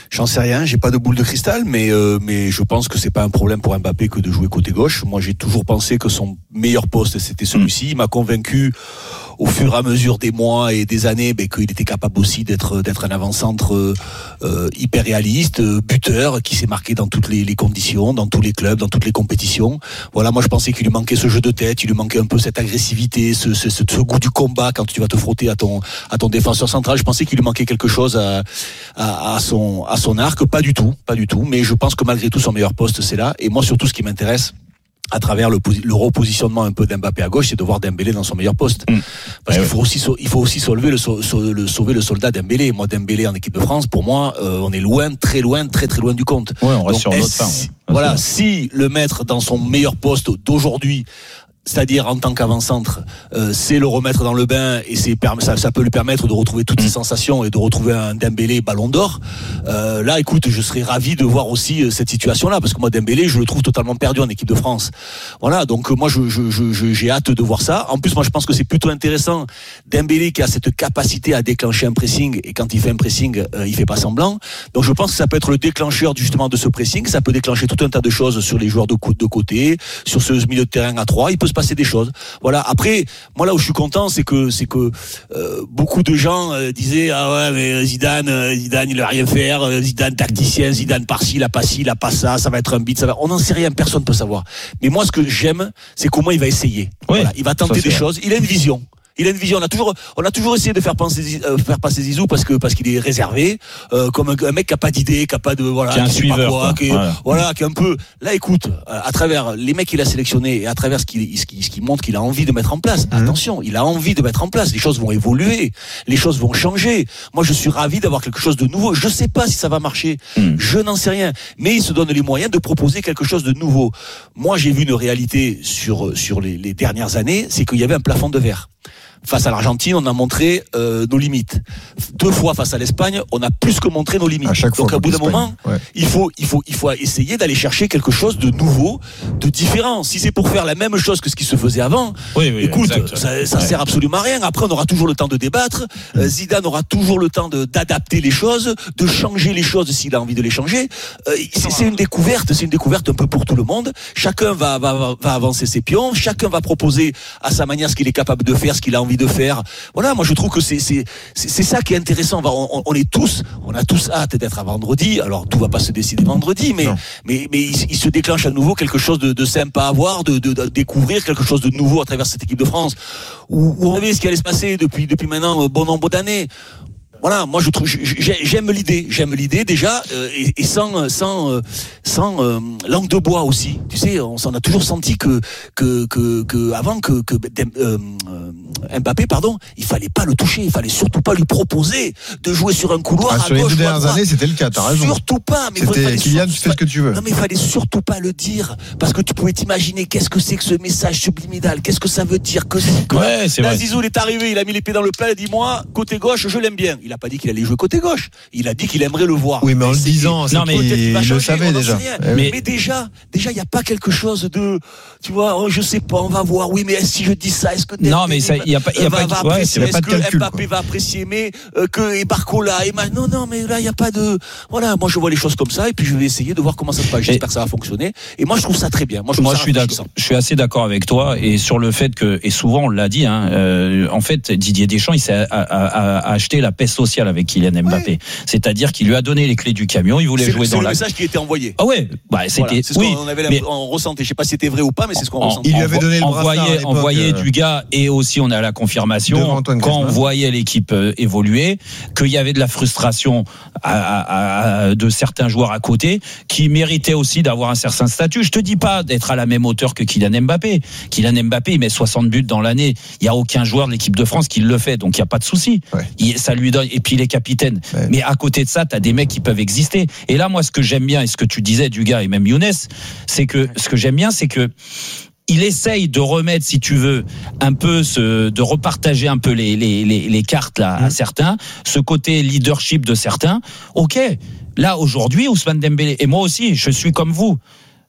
J'en sais rien, j'ai pas de boule de cristal, mais euh, mais je pense que c'est pas un problème pour Mbappé que de jouer côté gauche. Moi, j'ai toujours pensé que son meilleur poste c'était celui-ci. Il m'a convaincu au fur et à mesure des mois et des années, ben, qu'il était capable aussi d'être d'être un avant-centre euh, hyper réaliste, buteur, qui s'est marqué dans toutes les, les conditions, dans tous les clubs, dans toutes les compétitions. Voilà, moi je pensais qu'il lui manquait ce jeu de tête, il lui manquait un peu cette agressivité, ce, ce, ce, ce goût du combat quand tu vas te frotter à ton à ton défenseur central. Je pensais qu'il lui manquait quelque chose à, à, à son à son arc. Pas du tout, pas du tout. Mais je pense que malgré tout son meilleur poste c'est là. Et moi surtout ce qui m'intéresse, à travers le, le repositionnement un peu d'Mbappé à gauche, c'est de voir Dembélé dans son meilleur poste. Mmh. Parce ouais, qu'il faut aussi, il faut aussi sauver le, le, sauver le soldat Dembélé. Moi, Dembélé en équipe de France, pour moi, euh, on est loin, très loin, très très loin du compte. Ouais, on reste Donc, sur notre fin. Si, voilà, si le mettre dans son meilleur poste d'aujourd'hui, c'est-à-dire en tant qu'avant-centre, euh, c'est le remettre dans le bain et c'est ça, ça peut lui permettre de retrouver toutes ses sensations et de retrouver un Dembélé Ballon d'Or. Euh, là, écoute, je serais ravi de voir aussi euh, cette situation-là parce que moi, Dembélé, je le trouve totalement perdu en équipe de France. Voilà, donc euh, moi, je, je, je, j'ai hâte de voir ça. En plus, moi, je pense que c'est plutôt intéressant. Dembélé qui a cette capacité à déclencher un pressing et quand il fait un pressing, euh, il fait pas semblant. Donc, je pense que ça peut être le déclencheur justement de ce pressing. Ça peut déclencher tout un tas de choses sur les joueurs de, de côté, sur ce milieu de terrain à trois. Il peut se passer des choses. Voilà. Après, moi là où je suis content, c'est que c'est que euh, beaucoup de gens euh, disaient ah ouais mais Zidane, euh, Zidane il va rien faire, euh, Zidane tacticien, Zidane par-ci, il a pas ci, il a pas ça, ça va être un beat, ça va. On n'en sait rien, personne peut savoir. Mais moi ce que j'aime, c'est comment il va essayer. Oui, voilà. Il va tenter des vrai. choses. Il a une vision. Il a une vision. On a toujours, on a toujours essayé de faire passer, euh, faire passer Zizou parce que parce qu'il est réservé, euh, comme un, un mec qui a pas d'idée, qui a pas de voilà, qui est un qui suiveur, quoi, qui est, voilà. voilà, qui est un peu. Là, écoute, à travers les mecs qu'il a sélectionnés et à travers ce qu'il, ce qui, ce qui montre qu'il a envie de mettre en place. Mmh. Attention, il a envie de mettre en place. Les choses vont évoluer, les choses vont changer. Moi, je suis ravi d'avoir quelque chose de nouveau. Je sais pas si ça va marcher, mmh. je n'en sais rien, mais il se donne les moyens de proposer quelque chose de nouveau. Moi, j'ai vu une réalité sur sur les, les dernières années, c'est qu'il y avait un plafond de verre. Face à l'Argentine, on a montré euh, nos limites. Deux fois face à l'Espagne, on a plus que montré nos limites. À chaque Donc fois à bout d'un moment, ouais. il faut, il faut, il faut essayer d'aller chercher quelque chose de nouveau, de différent. Si c'est pour faire la même chose que ce qui se faisait avant, oui, oui, écoute, exact. ça, ça ouais. sert absolument à rien. Après, on aura toujours le temps de débattre. Mmh. Euh, Zidane aura toujours le temps de, d'adapter les choses, de changer les choses s'il a envie de les changer. Euh, c'est, c'est une découverte, c'est une découverte un peu pour tout le monde. Chacun va, va, va avancer ses pions. Chacun va proposer à sa manière ce qu'il est capable de faire, ce qu'il a envie de faire. Voilà, moi je trouve que c'est c'est c'est, c'est ça qui est intéressant. On, on, on est tous, on a tous hâte d'être à vendredi. Alors tout va pas se décider vendredi, mais non. mais mais il, il se déclenche à nouveau quelque chose de, de sympa à voir, de, de, de découvrir quelque chose de nouveau à travers cette équipe de France. Où, où on savait ce qui allait se passer depuis depuis maintenant bon nombre d'années. Voilà, moi je trouve, j'aime l'idée, j'aime l'idée déjà, euh, et, et sans sans euh, sans euh, langue de bois aussi. Tu sais, on s'en a toujours senti que que que, que avant que que euh, Mbappé, pardon, il fallait pas le toucher, il fallait surtout pas lui proposer de jouer sur un couloir ah, à sur gauche. Les deux dernières ou à droite. années, c'était le cas, t'as raison. Surtout pas, mais c'était il fallait Kylian, tu fais ce que tu veux. Non, mais il fallait surtout pas le dire, parce que tu pouvais t'imaginer qu'est-ce que c'est que ce message subliminal, qu'est-ce que ça veut dire que, que ouais, c'est là, vrai. Zizou il est arrivé, il a mis les pieds dans le plat, il a dit moi côté gauche, je l'aime bien. Il a pas dit qu'il allait jouer côté gauche. Il a dit qu'il aimerait le voir. Oui, mais en le disant, non, mais il le savait déjà. Mais, mais déjà, déjà, il y a pas quelque chose de, tu vois, oh, je sais pas, on va voir. Oui, mais si je dis ça, est-ce que non, mais il y a pas, il y a va, pas, va ouais, est-ce pas de que calcul, Mbappé quoi. va apprécier, mais euh, que et Barcola, et ma... non, non, mais là, il y a pas de, voilà, moi je vois les choses comme ça, et puis je vais essayer de voir comment ça se passe. J'espère et... que ça va fonctionner. Et moi, je trouve ça très bien. Moi, je, moi, je suis d'accord. Je suis assez d'accord avec toi, et sur le fait que, et souvent on l'a dit, hein, euh, en fait, Didier Deschamps, il s'est a, a, a, a acheté la paix sociale avec Kylian Mbappé. Ouais. C'est-à-dire qu'il lui a donné les clés du camion, il voulait c'est, jouer c'est dans le la. C'est le message qui était envoyé. Ah ouais, bah c'était. Voilà, c'est ce oui, qu'on avait mais... on ressentait. Je sais pas si c'était vrai ou pas, mais c'est ce qu'on en, ressentait. Il lui avait donné le envoyé, envoyé euh... du gars, et aussi on a la confirmation quand on voyait l'équipe euh, évoluer, qu'il y avait de la frustration à, à, à, de certains joueurs à côté qui méritaient aussi d'avoir un certain statut. Je te dis pas d'être à la même hauteur que Kylian Mbappé. Kylian Mbappé, il met soixante buts dans l'année. Il y a aucun joueur de l'équipe de France qui le fait, donc il y a pas de souci. Ouais. Il, ça lui donne. Et puis il est capitaine. Ouais. Mais à côté de ça, t'as des mecs qui peuvent exister. Et là, moi, ce que j'aime bien et ce que tu disais du gars et même Younes, c'est que ce que j'aime bien, c'est que il essaye de remettre, si tu veux, un peu ce, de repartager un peu les, les, les, les cartes là, à certains, ce côté leadership de certains. Ok, là aujourd'hui, Ousmane Dembélé, et moi aussi, je suis comme vous.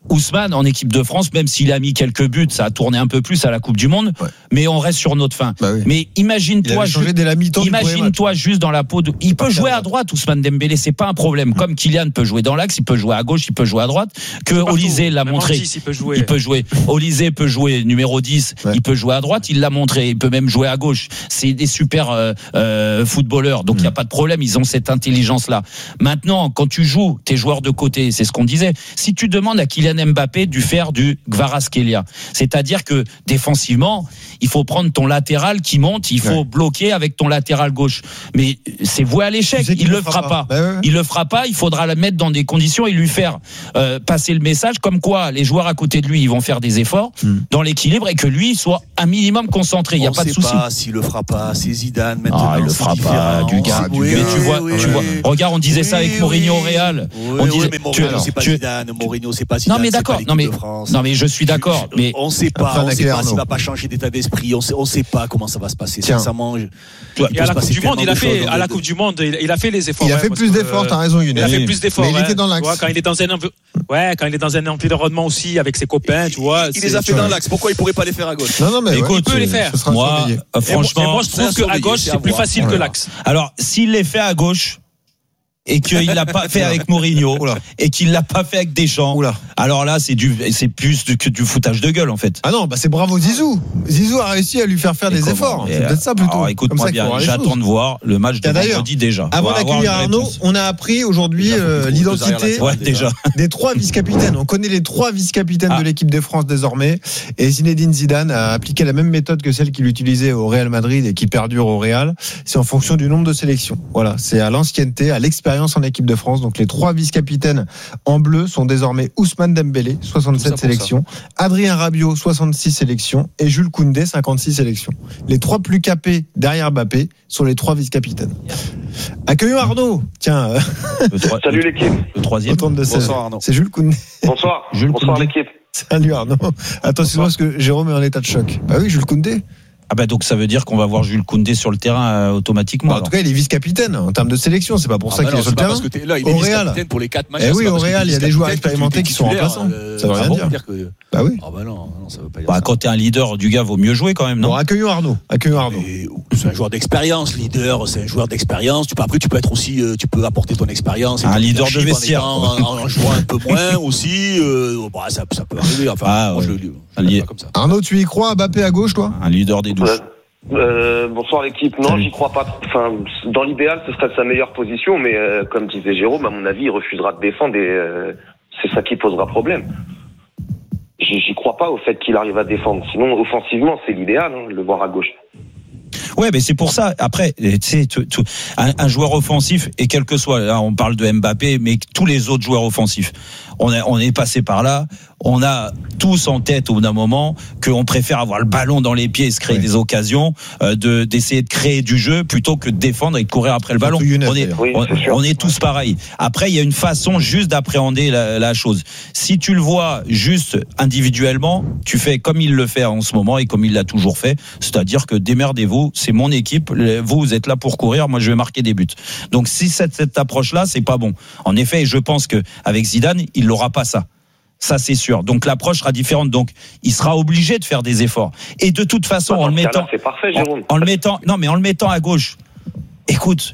Ousmane en équipe de France, même s'il a mis quelques buts, ça a tourné un peu plus à la Coupe du Monde, ouais. mais on reste sur notre fin. Bah oui. Mais imagine-toi, ju- dès la imagine-toi juste dans la peau de. Il peut jouer à droite, Ousmane Dembélé, c'est pas un problème. Comme Kylian peut jouer dans l'axe, il peut jouer à gauche, il peut jouer à droite. Que Olysée l'a montré. dix, il peut jouer. Il peut jouer. Olysée peut jouer numéro dix, ouais. il peut jouer à droite, il l'a montré. Il peut même jouer à gauche. C'est des super euh, euh, footballeurs, donc il mmh. y a pas de problème. Ils ont cette intelligence-là. Maintenant, quand tu joues tes joueurs de côté, c'est ce qu'on disait. Si tu demandes à Kylian Mbappé du faire du Kvaratskhelia, c'est-à-dire que défensivement, il faut prendre ton latéral qui monte, il faut ouais. bloquer avec ton latéral gauche. Mais c'est voué à l'échec. Tu sais il le fera pas. pas. Bah ouais. Il le fera pas. Il faudra le mettre dans des conditions et lui faire euh, passer le message comme quoi les joueurs à côté de lui, ils vont faire des efforts hmm. dans l'équilibre et que lui soit un minimum concentré. Il y a On pas de souci. On sait pas s'il le fera pas. C'est Zidane maintenant. Ah, il le fera pas. Du gars. Oui, mais oui, tu vois, oui, tu oui. vois. Regarde, on disait oui, ça avec oui, Mourinho au Real. Oui, on disait. Oui, mais Mourinho, tu, c'est pas tu, Zidane. Mourinho, c'est pas Zidane. Non mais d'accord. Non mais non mais je suis d'accord. Mais on sait pas. On sait pas s'il va pas changer d'état d'esprit. On sait, on sait pas comment ça va se passer. Sincèrement. Et à la Coupe du Monde, il a fait à la Coupe du Monde, il a fait les efforts. Il a fait plus d'efforts. T'as raison, Younes. Il a fait plus d'efforts. Mais il était dans l'axe. Quand il est dans un ouais, quand il est dans un environnement aussi avec ses copains, tu vois. Il les a fait dans l'axe. Pourquoi il pourrait pas les faire à gauche? Non non mais il peut les faire. Moi, franchement, moi je trouve qu'à gauche c'est plus facile que l'axe. Alors s'il les fait à gauche. Et qu'il l'a pas fait avec Mourinho, Oula. et qu'il l'a pas fait avec Deschamps. Oula. Alors là, c'est du, c'est plus du, que du foutage de gueule en fait. Ah non, bah c'est bravo Zizou. Zizou a réussi à lui faire faire et des comment, efforts. C'est peut-être ça plutôt. Alors, écoute-moi bien, j'attends de voir le match de vendredi déjà. Avant d'accueillir Arnaud, on a appris aujourd'hui euh, l'identité ouais, déjà. des trois vice-capitaines. On connaît les trois vice-capitaines ah. de l'équipe de France désormais. Et Zinedine Zidane a appliqué la même méthode que celle qu'il utilisait au Real Madrid et qui perdure au Real. C'est en fonction du nombre de sélections. Voilà, c'est à l'ancienneté, à l'expérience en équipe de France. Donc les trois vice-capitaines en bleu sont désormais Ousmane Dembélé, soixante-sept sélections, Adrien Rabiot, soixante-six sélections et Jules Koundé, cinquante-six sélections. Les trois plus capés derrière Mbappé sont les trois vice-capitaines. Accueillons Arnaud. Tiens. Le trois, Salut le, l'équipe. Le troisième. Bonsoir Arnaud. C'est Jules Koundé. Bonsoir. Jules Bonsoir Koundé. l'équipe. Salut Arnaud. Attends, excuse-moi parce que Jérôme est en état de choc. Bah oui, Jules Koundé. Ah bah donc ça veut dire qu'on va voir Jules Koundé sur le terrain euh, automatiquement. Bah en tout cas, il est vice-capitaine en termes de sélection. C'est pas pour ah ça bah qu'il non, est sur le terrain. Parce que là, il est vice-capitaine pour les quatre matchs. Eh oui, au Real, il y a des joueurs expérimentés qui sont remplaçants. Euh, ça veut rien dire. dire que... Bah oui. Ah bah non, non ça veut pas dire. Bah ça. Quand t'es un leader du gars, vaut mieux jouer quand même, non? Bon, accueillons Arnaud. Accueillons Arnaud. C'est un joueur d'expérience, leader. C'est un joueur d'expérience. Tu peux après, tu peux être aussi, tu peux apporter ton expérience. Un leader de vestiaire. En jouant un peu moins aussi. Bah ça peut arriver. Enfin, moi je le comme ça. Arnaud, tu y crois, Mbappé à gauche, toi? Un leader des douches. Euh, bonsoir l'équipe. Non, j'y crois pas. Enfin, dans l'idéal, ce serait sa meilleure position, mais euh, comme disait Jérôme, à mon avis, il refusera de défendre et euh, c'est ça qui posera problème. J'y, j'y crois pas au fait qu'il arrive à défendre. Sinon, offensivement, c'est l'idéal, hein, le voir à gauche. Ouais, mais c'est pour ça. Après, tu sais, un, un joueur offensif et quel que soit, là, on parle de Mbappé, mais tous les autres joueurs offensifs, on, a, on est passé par là. On a tous en tête au bout d'un moment qu'on préfère avoir le ballon dans les pieds et se créer ouais. des occasions, euh, de d'essayer de créer du jeu plutôt que de défendre et de courir après le ballon. Younes, on est, oui, on, c'est on est tous pareils. Après, il y a une façon juste d'appréhender la, la chose. Si tu le vois juste individuellement, tu fais comme il le fait en ce moment et comme il l'a toujours fait, c'est-à-dire que démerdez-vous, c'est mon équipe, vous, vous êtes là pour courir, moi je vais marquer des buts. Donc si cette, cette approche-là, c'est pas bon. En effet, je pense que avec Zidane, il n'aura pas ça. Ça, c'est sûr. Donc, l'approche sera différente. Donc, il sera obligé de faire des efforts. Et de toute façon, bah, en le mettant, c'est parfait, Jérôme. En, en le mettant, non, mais en le mettant à gauche, écoute,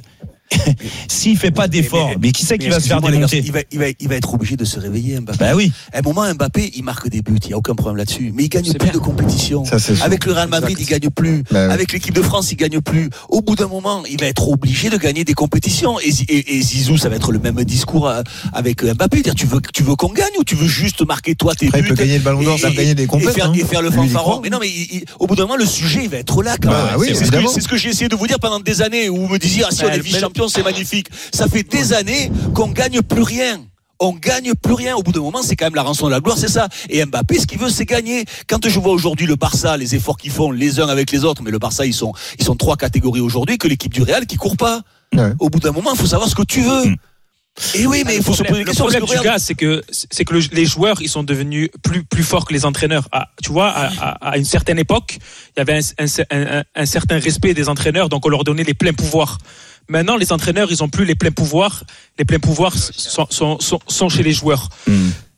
s'il fait pas d'efforts, mais, mais, mais qui c'est qui va se faire démonter? il va, il, va, il va être obligé de se réveiller, Mbappé. Bah oui. À un moment, Mbappé, il marque des buts, il n'y a aucun problème là-dessus. Mais il gagne c'est plus bien. de compétition. Ça, avec le Real Madrid, exact. il gagne plus. Bah oui. Avec l'équipe de France, il gagne plus. Au bout d'un moment, il va être obligé de gagner des compétitions. Et, et, et Zizou, ça va être le même discours avec Mbappé. Dire, tu veux, tu veux qu'on gagne ou tu veux juste marquer toi tes Après, buts? Il peut gagner le ballon d'or, ça gagner des compétitions. Et faire, hein. et faire le fanfaron. Mais non, mais il, il, au bout d'un moment, le sujet, il va être là quand bah, même. Oui, c'est, c'est, ce que, c'est ce que j'ai essayé de vous dire pendant des années où vous me disiez, ah si, on est vice-champion, c'est magnifique. Ça fait des années qu'on gagne plus rien. On gagne plus rien. Au bout d'un moment, c'est quand même la rançon de la gloire, c'est ça. Et Mbappé, ce qu'il veut, c'est gagner. Quand je vois aujourd'hui le Barça, les efforts qu'ils font les uns avec les autres, mais le Barça, ils sont, ils sont trois catégories aujourd'hui que l'équipe du Real qui court pas. Ouais. Au bout d'un moment, il faut savoir ce que tu veux. Mmh. Et oui, mais il faut se poser des questions. Le problème du gars, c'est que c'est que le, les joueurs, ils sont devenus plus plus forts que les entraîneurs. Ah, tu vois, à, à, à une certaine époque, il y avait un, un, un, un certain respect des entraîneurs, donc on leur donnait les pleins pouvoirs. Maintenant, les entraîneurs, ils ont plus les pleins pouvoirs. Les pleins pouvoirs sont, sont, sont, sont chez les joueurs. Mmh.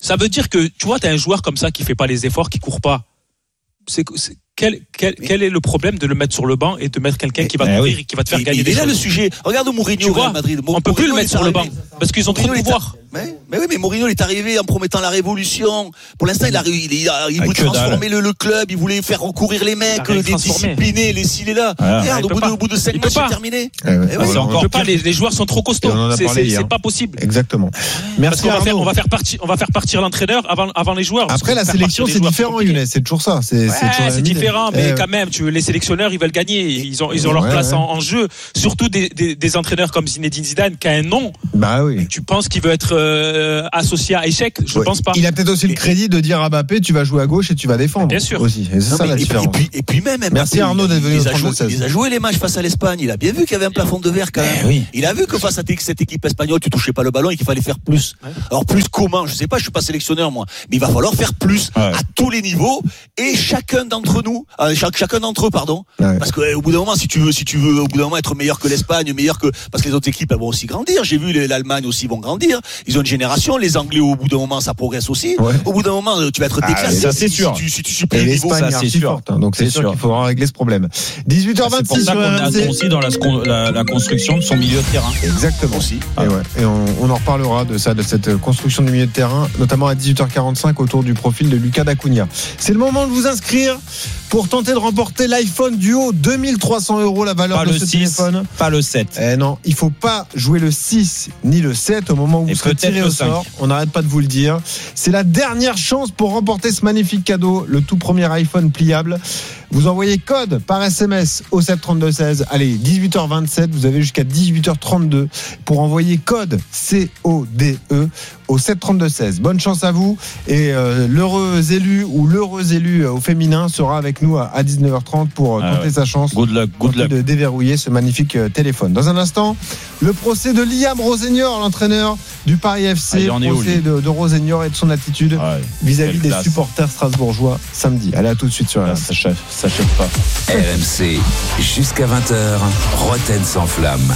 Ça veut dire que, tu vois, t'as un joueur comme ça qui fait pas les efforts, qui court pas. C'est, c'est quel, quel, quel est le problème de le mettre sur le banc et de mettre quelqu'un qui va eh courir oui. et qui va te faire et, gagner et des là choses. le sujet. Regarde Mourinho au Real Madrid. On peut plus le mettre sur le banc parce qu'ils ont trop de pouvoir. Mais, mais oui, mais Mourinho il est arrivé en promettant la révolution. Pour l'instant, il a, il, il, a, il voulait transformer le, le club, il voulait faire recourir les mecs, les discipliner, les s'il est là. Ah, Regarde, au bout, de, au bout de cinq matchs, c'est terminé. Eh ouais. Eh ouais. C'est encore pas. Les, les joueurs sont trop costauds. C'est, c'est, c'est pas possible. Exactement. Merci. Parce qu'on va faire, on va faire partir, on va faire partir l'entraîneur avant, avant les joueurs. Après la sélection, c'est différent, Younes. C'est toujours ça. C'est, ouais, c'est, c'est différent, mais quand même, tu les sélectionneurs, ils veulent gagner. Ils ont, ils ont leur place en, en jeu. Surtout des, des, des entraîneurs comme Zinedine Zidane, qui a un nom. Bah oui. Tu penses qu'il veut être euh, associé à échec? Je ouais. pense pas. Il a peut-être aussi le crédit de dire à Mbappé, tu vas jouer à gauche et tu vas défendre. Bien sûr. Aussi. Et c'est non, ça mais, la et, différence. Et puis, et puis même, Mbappé, merci Arnaud d'être venu au trente-deux seize. Il a joué les matchs face à l'Espagne. Il a bien vu qu'il y avait un plafond de verre quand même. Eh oui. Il a vu que face à cette équipe espagnole, tu touchais pas le ballon et qu'il fallait faire plus. Ouais. Alors plus comment? Je sais pas. Je suis pas sélectionneur moi, mais il va falloir faire plus ouais. à tous les niveaux et chacun d'entre nous, euh, chaque, chacun d'entre eux, pardon. Ouais. Parce que euh, au bout d'un moment, si tu veux, si tu veux, au bout d'un moment être meilleur que l'Espagne, meilleur que parce que les autres équipes elles vont aussi grandir. J'ai vu les, l'Allemagne aussi vont grandir. Ils ont une génération. Les Anglais au bout d'un moment ça progresse aussi. Ouais. Au bout d'un moment tu vas être déclassé. Ah, ça c'est sûr. Si tu, si tu supprimes le niveau, ça c'est sûr. Forte, hein, donc c'est, c'est sûr, sûr qu'il faudra régler ce problème. dix-huit heures vingt-six. C'est pour ça qu'on est aussi dans la, la, la construction de son milieu de terrain. Exactement. Aussi. Et, ouais. Et on, on en reparlera de ça, de cette construction du milieu de terrain, notamment à dix-huit heures quarante-cinq autour du profil de Lucas Dacunia. C'est le moment de vous inscrire pour tenter de remporter l'iPhone Duo, deux mille trois cents euros la valeur pas de le ce six, téléphone. Pas le sept. Eh non, il faut pas jouer le six ni le sept au moment où vous serez tiré au sort. On n'arrête pas de vous le dire. C'est la dernière chance pour remporter ce magnifique cadeau, le tout premier iPhone pliable. Vous envoyez code par S M S au sept trente-deux seize. Allez, dix-huit heures vingt-sept, vous avez jusqu'à dix-huit heures trente-deux pour envoyer code C O D E au sept trente-deux seize. Bonne chance à vous et euh, l'heureux élu ou l'heureuse élue au féminin sera avec nous à, à dix-neuf heures trente pour ah tenter ouais. sa chance. Good luck, good luck. De déverrouiller ce magnifique euh, téléphone. Dans un instant, le procès de Liam Rossignol, l'entraîneur du Paris F C, ah, procès de, de Rossignol et de son attitude ah, ouais. vis-à-vis des classe. supporters strasbourgeois samedi. Allez, à tout de suite sur la ça chef, ça chef pas. R M C, jusqu'à vingt heures, Roten sans flamme.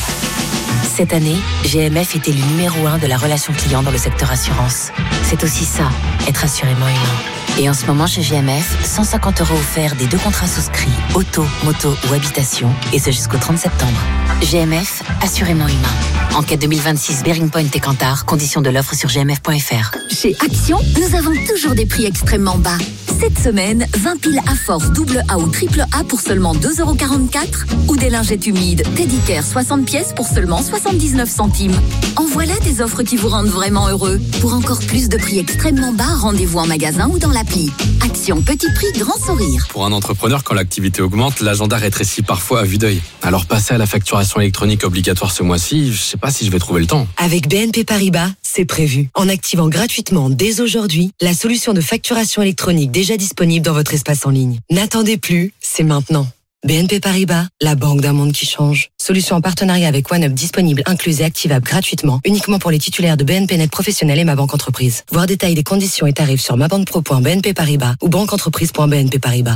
Cette année, G M F était le numéro un de la relation client dans le secteur assurance. C'est aussi ça, être assurément humain. Et en ce moment, chez G M F, cent cinquante euros offerts des deux contrats souscrits, auto, moto ou habitation, et ce jusqu'au trente septembre. G M F, assurément humain. Enquête deux mille vingt-six, Bearing Point et Kantar, conditions de l'offre sur g m f point f r. Chez Action, nous avons toujours des prix extrêmement bas. Cette semaine, vingt piles à force double A ou triple A pour seulement deux euros quarante-quatre ou des lingettes humides Teddy Care soixante pièces pour seulement soixante-dix-neuf centimes. En voilà des offres qui vous rendent vraiment heureux. Pour encore plus de prix extrêmement bas, rendez-vous en magasin ou dans l'appli. Action, petit prix, grand sourire. Pour un entrepreneur, quand l'activité augmente, l'agenda rétrécit parfois à vue d'œil. Alors passer à la facturation électronique obligatoire ce mois-ci, je sais pas si je vais trouver le temps. Avec B N P Paribas, c'est prévu. En activant gratuitement dès aujourd'hui la solution de facturation électronique déjà disponible dans votre espace en ligne. N'attendez plus, c'est maintenant. B N P Paribas, la banque d'un monde qui change. Solution en partenariat avec OneUp disponible, incluse et activable gratuitement, uniquement pour les titulaires de B N P Net Professionnel et Ma Banque Entreprise. Voir détails des conditions et tarifs sur mabanquepro point b n p paribas ou banqueentreprise point b n p paribas.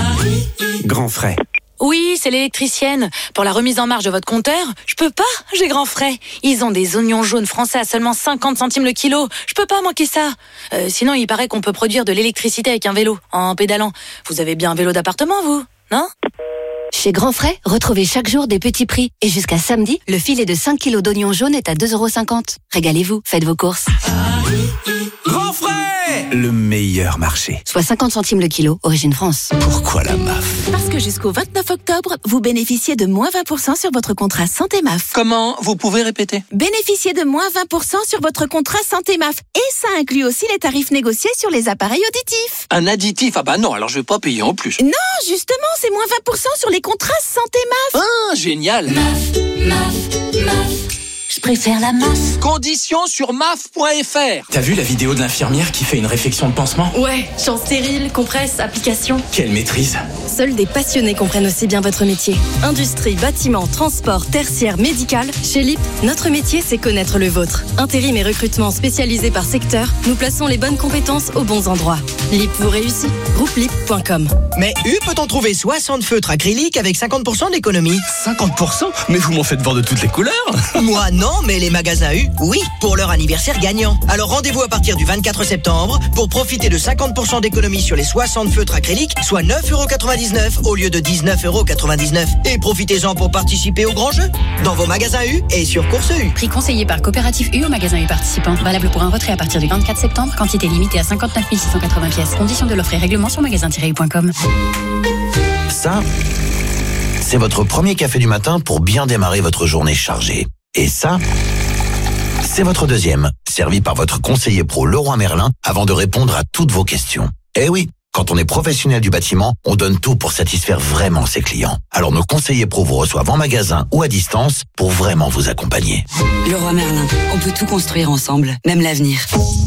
Grand frais. Oui, c'est l'électricienne. Pour la remise en marge de votre compteur, je peux pas, j'ai grand frais. Ils ont des oignons jaunes français à seulement cinquante centimes le kilo. Je peux pas manquer ça. Euh, sinon, il paraît qu'on peut produire de l'électricité avec un vélo, en pédalant. Vous avez bien un vélo d'appartement, vous, non ? Chez Grand Frais, retrouvez chaque jour des petits prix. Et jusqu'à samedi, le filet de cinq kilos d'oignons jaunes est à deux euros cinquante. Régalez-vous, faites vos courses. Grand Frais, le meilleur marché. Soit cinquante centimes le kilo, origine France. Pourquoi la M A F ? Parce que jusqu'au vingt-neuf octobre, vous bénéficiez de moins vingt pour cent sur votre contrat Santé M A F. Comment ? Vous pouvez répéter ? Bénéficiez de moins vingt pour cent sur votre contrat Santé M A F. Et ça inclut aussi les tarifs négociés sur les appareils auditifs. Un additif ? Ah bah non, alors je vais pas payer en plus. Non, justement, c'est moins vingt pour cent sur les contrats Santé M A F. Ah, génial. M A F, M A F, M A F. Je préfère la M A F. Conditions sur M A F point F R. T'as vu la vidéo de l'infirmière qui fait une réfection de pansement ? Ouais, champ stérile, compresse, application. Quelle maîtrise. Seuls des passionnés comprennent aussi bien votre métier. Industrie, bâtiment, transport, tertiaire, médical. Chez L I P, notre métier, c'est connaître le vôtre. Intérim et recrutement spécialisés par secteur, nous plaçons les bonnes compétences aux bons endroits. L I P vous réussit. groupe lip point com. Mais U peut en trouver soixante feutres acryliques avec cinquante pour cent d'économie. cinquante pour cent ? Mais vous m'en faites voir de toutes les couleurs. Moi, non. Non, mais les magasins U, oui, pour leur anniversaire gagnant. Alors rendez-vous à partir du vingt-quatre septembre pour profiter de cinquante pour cent d'économie sur les soixante feutres acryliques, soit neuf euros quatre-vingt-dix-neuf au lieu de dix-neuf euros quatre-vingt-dix-neuf. Et profitez-en pour participer au grand jeu dans vos magasins U et sur Course U. Prix conseillé par Coopérative U au magasin U participant. Valable pour un retrait à partir du vingt-quatre septembre. Quantité limitée à cinquante-neuf mille six cent quatre-vingts pièces. Conditions de l'offre et règlement sur magasin tiret u point com. Ça, c'est votre premier café du matin pour bien démarrer votre journée chargée. Et ça, c'est votre deuxième, servi par votre conseiller pro Leroy Merlin avant de répondre à toutes vos questions. Eh oui, quand on est professionnel du bâtiment, on donne tout pour satisfaire vraiment ses clients. Alors nos conseillers pro vous reçoivent en magasin ou à distance pour vraiment vous accompagner. Leroy Merlin, on peut tout construire ensemble, même l'avenir.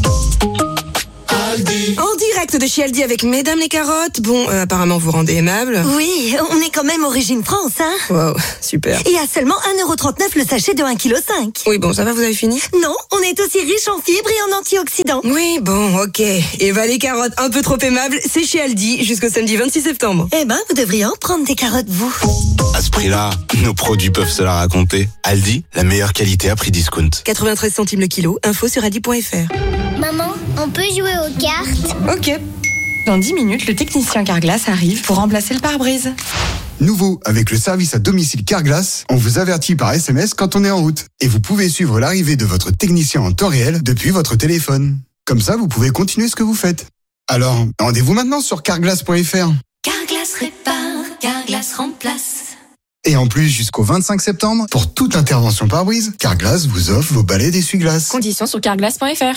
En direct de chez Aldi avec Mesdames les carottes. Bon, euh, apparemment vous rendez aimable. Oui, on est quand même origine France, hein. Wow, super. Et à seulement un euro trente-neuf le sachet de un virgule cinq kilos. Oui, bon, ça va, vous avez fini? Non, on est aussi riche en fibres et en antioxydants. Oui, bon, ok. Eva les carottes, un peu trop aimables, c'est chez Aldi jusqu'au samedi vingt-six septembre. Eh ben, vous devriez en prendre des carottes, vous. À ce prix-là, nos produits peuvent se la raconter. Aldi, la meilleure qualité à prix discount. quatre-vingt-treize centimes le kilo, info sur aldi point f r. Maman, on peut jouer aux cartes? Ok. Dans dix minutes, le technicien Carglass arrive pour remplacer le pare-brise. Nouveau, avec le service à domicile Carglass, on vous avertit par S M S quand on est en route. Et vous pouvez suivre l'arrivée de votre technicien en temps réel depuis votre téléphone. Comme ça, vous pouvez continuer ce que vous faites. Alors, rendez-vous maintenant sur carglass point f r. Carglass répare, Carglass remplace. Et en plus, jusqu'au vingt-cinq septembre, pour toute intervention pare-brise, Carglass vous offre vos balais d'essuie-glace. Conditions sur carglass point f r.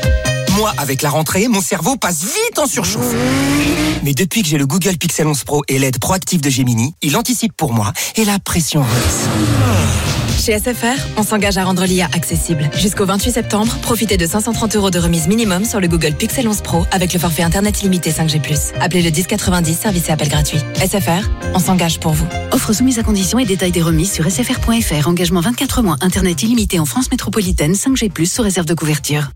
Moi, avec la rentrée, mon cerveau passe vite en surchauffe. Mais depuis que j'ai le Google Pixel onze Pro et l'E D proactif de Gemini, il anticipe pour moi et la pression rebaisse. Chez S F R, on s'engage à rendre l'I A accessible. Jusqu'au vingt-huit septembre, profitez de cinq cent trente euros de remise minimum sur le Google Pixel onze Pro avec le forfait Internet illimité cinq G plus. Appelez le dix quatre-vingt-dix, service et appel gratuit. S F R, on s'engage pour vous. Offre soumise à conditions et détails des remises sur s f r point f r. Engagement vingt-quatre mois. Internet illimité en France métropolitaine cinq G plus, sous réserve de couverture.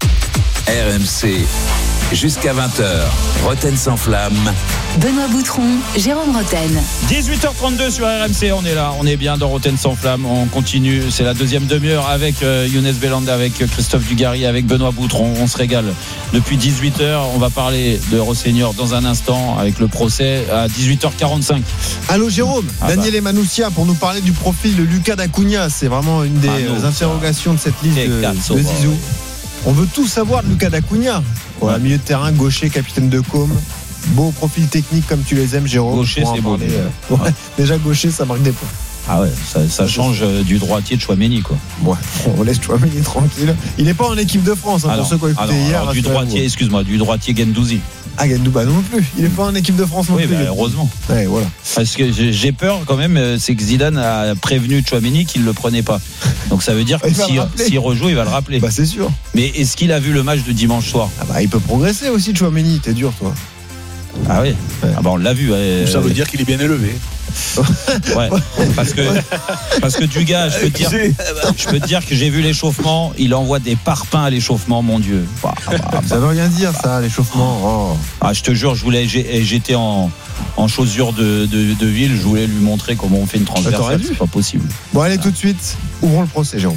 R M C, jusqu'à vingt heures, Roten sans flamme. Benoît Boutron, Jérôme Roten. dix-huit heures trente-deux sur R M C, on est là, on est bien dans Roten sans flamme, on continue, c'est la deuxième demi-heure avec euh, Younes Belanda, avec Christophe Dugarry, avec Benoît Boutron, on se régale. Depuis dix-huit heures, on va parler de Rosseigneur dans un instant avec le procès à dix-huit heures quarante-cinq. Allô Jérôme, ah Daniel bah. Emanoussia pour nous parler du profil de Lucas D'Acunha, c'est vraiment une des ah non, interrogations de cette liste de, cazzo, de Zizou. Ouais. On veut tout savoir de Lucas D'Acunha. Voilà, milieu de terrain, gaucher, capitaine de Com. Beau profil technique comme tu les aimes, Jérôme. Gaucher, c'est beau. Euh, ouais. Déjà gaucher, ça marque des points. Ah ouais, ça, ça change euh, du droitier de Chouameni, quoi. Ouais, on laisse Chouameni tranquille. Il n'est pas en équipe de France, hein, alors, pour ceux qui ont écouté alors, hier. Alors, du droitier, excuse-moi, du droitier Gendouzi. Ah, Gendouzi non plus. Il n'est pas en équipe de France non oui, plus. Bah, heureusement. Ouais, voilà. Parce que j'ai peur quand même, c'est que Zidane a prévenu Chouameni qu'il ne le prenait pas. Donc ça veut dire que s'il si rejoue, il va le rappeler. Bah c'est sûr. Mais est-ce qu'il a vu le match de dimanche soir? Ah bah il peut progresser aussi, Chouameni. T'es dur, toi. Ah oui, ouais. Ah bah on l'a vu. Ouais. Ça veut dire qu'il est bien élevé. Ouais, parce que parce que du gars, je peux te dire, je peux te dire que j'ai vu l'échauffement. Il envoie des parpaings à l'échauffement, mon Dieu. Bah, bah, ça veut rien dire, ça, l'échauffement. Oh. Ah, je te jure, je voulais, j'étais en en chaussures de, de, de ville. Je voulais lui montrer comment on fait une transversale. C'est pas possible. Bon, allez, tout de suite, ouvrons le procès, Jérôme.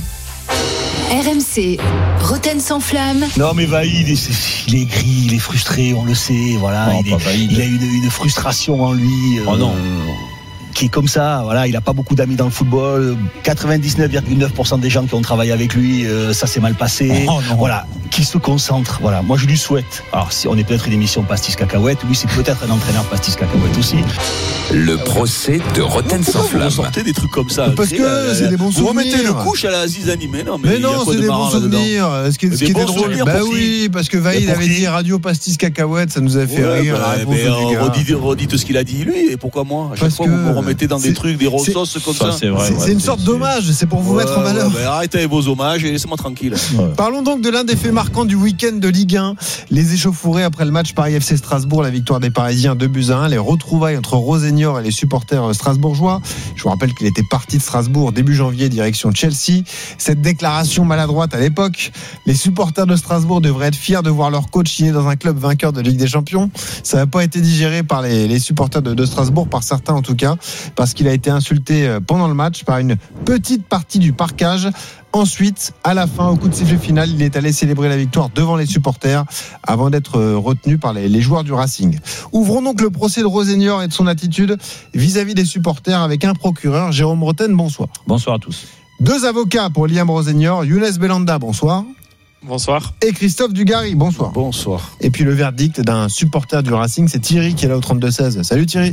R M C, Roten sans flamme. Non mais Vaïd, il est gris, il est frustré, on le sait, voilà. Non, il, est, il a une, une frustration en lui. Oh non. Euh, qui est comme ça, voilà, il n'a pas beaucoup d'amis dans le football. quatre-vingt-dix-neuf virgule neuf pour cent des gens qui ont travaillé avec lui, euh, ça s'est mal passé. Oh, voilà, qu'il se concentre. Voilà, moi je lui souhaite. Alors si on est peut-être une émission pastis cacahuète, lui c'est peut-être un entraîneur pastis cacahuète aussi. Le procès de Roten sans flamme. Vous sortez des trucs comme ça. Parce que euh, c'est des bons souvenirs. Vous remettez le couche à la Zizani, mais non, mais, mais non, c'est des bons souvenirs. Ce qui, ce qui était drôle, bah oui, parce que Vaïd avait dit radio pastis cacahuète, ça nous a fait ouais, rire. Bah, la mais redites, redites ce qu'il a dit lui, et pourquoi moi? À chaque fois vous me remettez dans des trucs, des rossos comme ça. C'est vrai. C'est une sorte d'hommage, c'est pour vous mettre en valeur. Arrêtez avec vos hommages et laissez-moi tranquille. Parlons donc de l'un des faits marquants du week-end de Ligue un. Les échauffourées après le match Paris F C Strasbourg, la victoire des Parisiens deux buts à un, les retrouvailles entre Rosseignor et les supporters strasbourgeois. Je vous rappelle qu'il était parti de Strasbourg début janvier direction Chelsea. Cette déclaration maladroite à l'époque, les supporters de Strasbourg devraient être fiers de voir leur coach signer dans un club vainqueur de Ligue des Champions. Ça n'a pas été digéré par les, les supporters de, de Strasbourg, par certains en tout cas, parce qu'il a été insulté pendant le match par une petite partie du parquage. Ensuite, à la fin, au coup de sifflet final, il est allé célébrer la victoire devant les supporters avant d'être retenu par les, les joueurs du Racing. Ouvrons donc le procès de Rosenior et de son attitude vis-à-vis des supporters avec un procureur, Jérôme Roten. Bonsoir. Bonsoir à tous. Deux avocats pour Liam Rosenior, Younes Belanda, bonsoir. Bonsoir. Et Christophe Dugarry, bonsoir. Bonsoir. Et puis le verdict d'un supporter du Racing, c'est Thierry qui est là au trente-deux seize. Salut Thierry.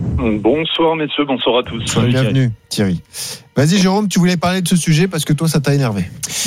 Bonsoir messieurs, bonsoir à tous. Salut, bienvenue Thierry. Vas-y Jérôme, tu voulais parler de ce sujet parce que toi ça t'a énervé.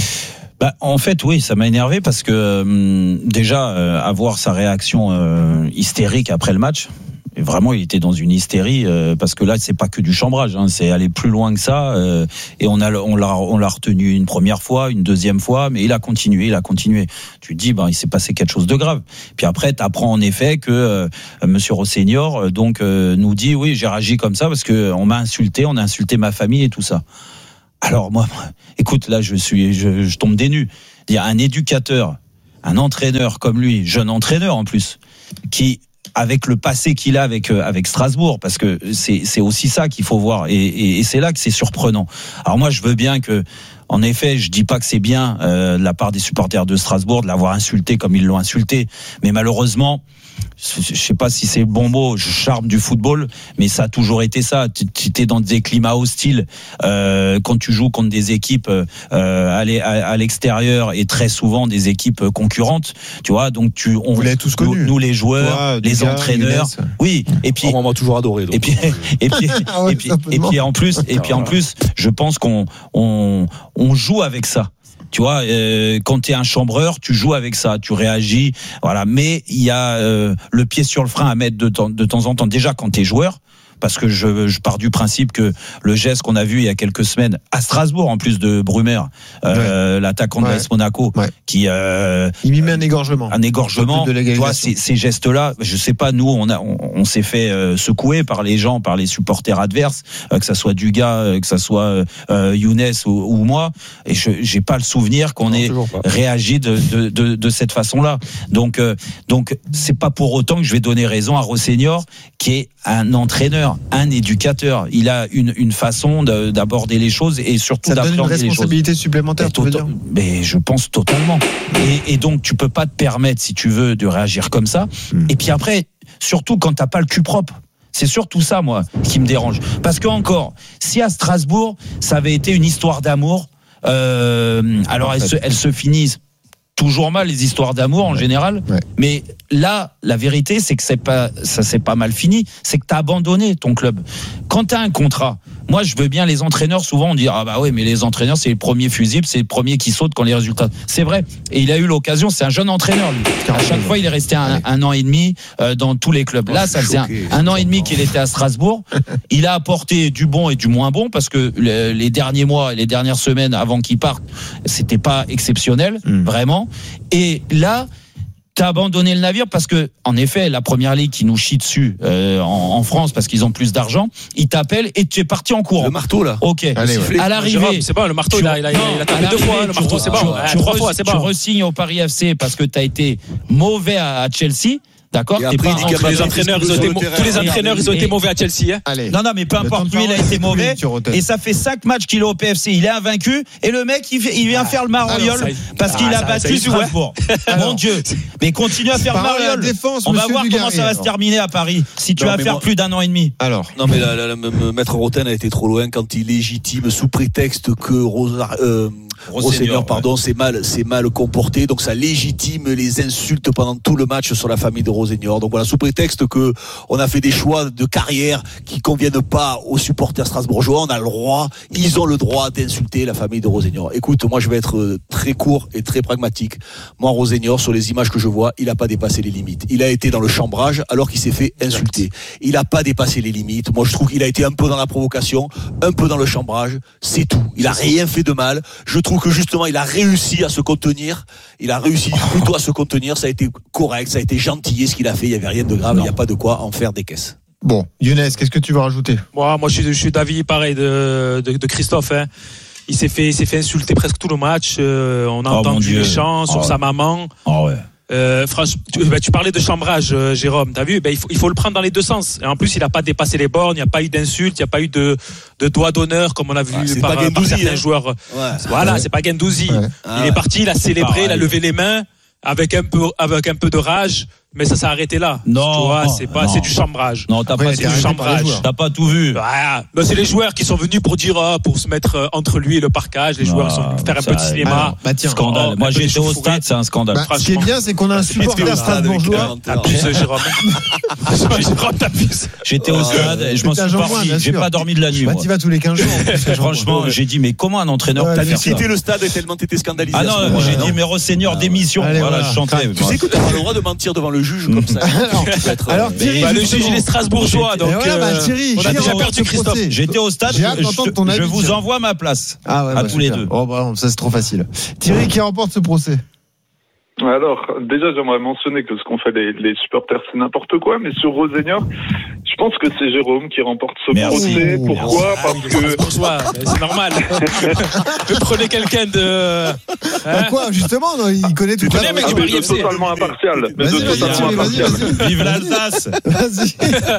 Bah, en fait, oui, ça m'a énervé parce que euh, déjà euh, avoir sa réaction euh, hystérique après le match. Et vraiment, il était dans une hystérie euh, parce que là, c'est pas que du chambrage, hein, c'est aller plus loin que ça. Euh, et on a, on l'a, on l'a retenu une première fois, une deuxième fois, mais il a continué, il a continué. Tu te dis, ben, il s'est passé quelque chose de grave. Puis après, t'apprends en effet que euh, Monsieur Rosenior, donc, euh, nous dit, oui, j'ai réagi comme ça parce que on m'a insulté, on a insulté ma famille et tout ça. Alors moi, écoute, là, je suis, je, je tombe des nues. Il y a un éducateur, un entraîneur comme lui, jeune entraîneur en plus, qui avec le passé qu'il a avec avec Strasbourg, parce que c'est c'est aussi ça qu'il faut voir, et, et, et c'est là que c'est surprenant. Alors moi, je veux bien que, en effet, je dis pas que c'est bien euh, de la part des supporters de Strasbourg de l'avoir insulté comme ils l'ont insulté, mais malheureusement, je sais pas si c'est le bon mot, je charme du football, mais ça a toujours été ça. Tu es dans des climats hostiles euh, quand tu joues contre des équipes euh, à, à l'extérieur et très souvent des équipes concurrentes, tu vois. Donc tu, on, vous l'avez tous connu. Nous, nous les joueurs, Toi, les Diga, entraîneurs, Younes. Oui. Et puis on m'a toujours adoré. Donc. Et puis et puis ah ouais, et puis, et puis en plus et puis en plus, je pense qu'on on, on joue avec ça. Tu vois, euh, quand t'es un chambreur, tu joues avec ça, tu réagis, voilà. Mais il y a euh, le pied sur le frein à mettre de temps, de temps en temps. Déjà quand t'es joueur, parce que je, je pars du principe que le geste qu'on a vu il y a quelques semaines à Strasbourg, en plus de Brumer, euh, ouais. l'attaquant de l'A S Monaco, ouais. qui euh, il m'y met un égorgement, un égorgement. Tu vois, ces, ces gestes-là, je sais pas, nous on a, on, on s'est fait euh, secouer par les gens, par les supporters adverses, euh, que ça soit Duga, euh, que ça soit euh, Younes ou, ou moi, et je j'ai pas le souvenir qu'on non, ait réagi de, de, de, de cette façon-là. Donc euh, donc c'est pas pour autant que je vais donner raison à Rosenior, qui est un entraîneur, un éducateur. Il a une, une façon de, d'aborder les choses et surtout d'appréhender les choses. Ça donne une responsabilité supplémentaire, tu veux dire ? Mais je pense totalement. Et, et donc, tu peux pas te permettre, si tu veux, de réagir comme ça. Mmh. Et puis après, surtout quand t'as pas le cul propre. C'est surtout ça, moi, qui me dérange. Parce que encore, si à Strasbourg, ça avait été une histoire d'amour, euh, alors elles se, elles se finissent toujours mal, les histoires d'amour en général, ouais. Mais là, la vérité, c'est que c'est pas, ça s'est pas mal fini, c'est que t'as abandonné ton club. Quand t'as un contrat, moi je veux bien, les entraîneurs, souvent on dit ah bah ouais, mais les entraîneurs c'est les premiers fusibles, c'est les premiers qui sautent quand les résultats. C'est vrai, et il a eu l'occasion, c'est un jeune entraîneur lui. À chaque fois il est resté un, un an et demi euh, dans tous les clubs. Là ça faisait un, un an et demi qu'il était à Strasbourg. Il a apporté du bon et du moins bon, parce que le, les derniers mois, les dernières semaines avant qu'il parte, c'était pas exceptionnel, mmh. vraiment. Et là, t'as abandonné le navire parce que, en effet, la première ligue qui nous chie dessus euh, en, en France parce qu'ils ont plus d'argent, ils t'appellent et tu es parti en courant. Le marteau là. Ok. Allez, ouais. À l'arrivée, c'est pas le marteau. Tu, il a, il a, il a tapé deux fois. Le marteau, c'est bon. Tu, tu, re, tu re-signes au Paris F C parce que t'as été mauvais à, à Chelsea. D'accord. Après, pas tous les entraîneurs, ils ont été, tous les entraîneurs, ils ont été mauvais à Chelsea. Hein. Allez. Non, non, mais peu importe. Lui, il a été mauvais. Et ça fait cinq matchs qu'il est au P F C. Il est invaincu. Et le mec, il, fait, il vient ah, faire le maroliole parce qu'il ah, a ça, battu ça Strasbourg. Mon Dieu. Mais continue à faire le maroliole. On va voir comment ça va se terminer à Paris. Si tu vas faire plus d'un an et demi. Alors. Non, mais Maître Roten a été trop loin quand il légitime sous prétexte que Rosa. Rosenior, pardon, c'est mal, c'est mal comporté, donc ça légitime les insultes pendant tout le match sur la famille de Rosenior. Donc voilà, sous prétexte que on a fait des choix de carrière qui conviennent pas aux supporters strasbourgeois, on a le droit, ils ont le droit d'insulter la famille de Rosenior. Écoute, moi je vais être très court et très pragmatique. Moi, Rosenior, sur les images que je vois, il a pas dépassé les limites. Il a été dans le chambrage alors qu'il s'est fait insulter. Il a pas dépassé les limites. Moi, je trouve qu'il a été un peu dans la provocation, un peu dans le chambrage. C'est tout. Il a rien fait de mal. Je trouve que justement il a réussi à se contenir, il a réussi plutôt à se contenir, ça a été correct, ça a été gentil ce qu'il a fait, il n'y avait rien de grave, il n'y a pas de quoi en faire des caisses. Bon, Younes, qu'est-ce que tu veux rajouter ? Moi, moi je suis, je suis d'avis pareil de, de, de Christophe. Hein. Il s'est fait, il s'est fait insulter presque tout le match. Euh, on a oh entendu les chants sur oh, sa maman. Oh ouais. Euh, franchement, tu, bah, tu parlais de chambrage, euh, Jérôme. T'as vu? Ben, il faut, il faut le prendre dans les deux sens. Et en plus, il a pas dépassé les bornes. Il n'y a pas eu d'insultes. Il n'y a pas eu de, de doigt d'honneur comme on a vu ah, par, Gendouzi, par certains hein. joueurs. Ouais. Voilà, ouais. c'est pas Gendouzi. Ouais. Ah, il ouais. est parti, il a célébré, pareil. il a levé les mains avec un peu, avec un peu de rage. Mais ça s'est arrêté là. Non, tu vois, c'est pas, non. c'est du chambrage. Non, t'as Après, pas, c'est du chambrage. T'as pas tout vu. Voilà. Ben, c'est les joueurs qui sont venus pour dire, oh, pour se mettre euh, entre lui et le parquage. Les non, joueurs sont venus faire un ça, peu de cinéma. Bah, bah tiens, scandale. Oh, Moi, j'étais au stade, c'est un scandale. Bah, ce qui est bien, c'est qu'on a un supporter strasbourgeois. T'abuses, Jérôme. Jérôme, t'abuses. J'étais au stade, je m'en suis parti. J'ai pas dormi de la nuit. Bah, tu vas tous les quinze jours. Franchement, j'ai dit, mais comment un entraîneur peut faire ça? T'as quitté le stade tellement t'étais scandalisé. Ah non, j'ai dit, mais Rosseigneur, démission. Voilà, je chantais. Tu sais que t'as pas le droit de mentir devant le juge comme ça. Alors Thierry, bah, le juge il est strasbourgeois, donc voilà, bah, Thierry, on a déjà perdu Christophe. J'étais au stade, J'ai hâte d'entendre ton je, avis, je vous tiens. envoie ma place Ah ouais, à bah, tous les super. deux. Oh bah ça c'est trop facile. Thierry qui remporte ce procès. Alors, déjà, j'aimerais mentionner que ce qu'ont fait les, les supporters, c'est n'importe quoi, mais sur Rosseigneur, je pense que c'est Jérôme qui remporte ce Merci. procès. Pourquoi? Ah, Parce oui, que... c'est normal. Vous prenez quelqu'un de... Hein Bah quoi, justement, non, il connaît tout Tu connais ça. un mec Ah, du mais Paris de F C. totalement impartial. Mais Vas-y, de vas-y, totalement Thierry, vas-y, impartial. vas-y. Vive l'Alsace. Vas-y.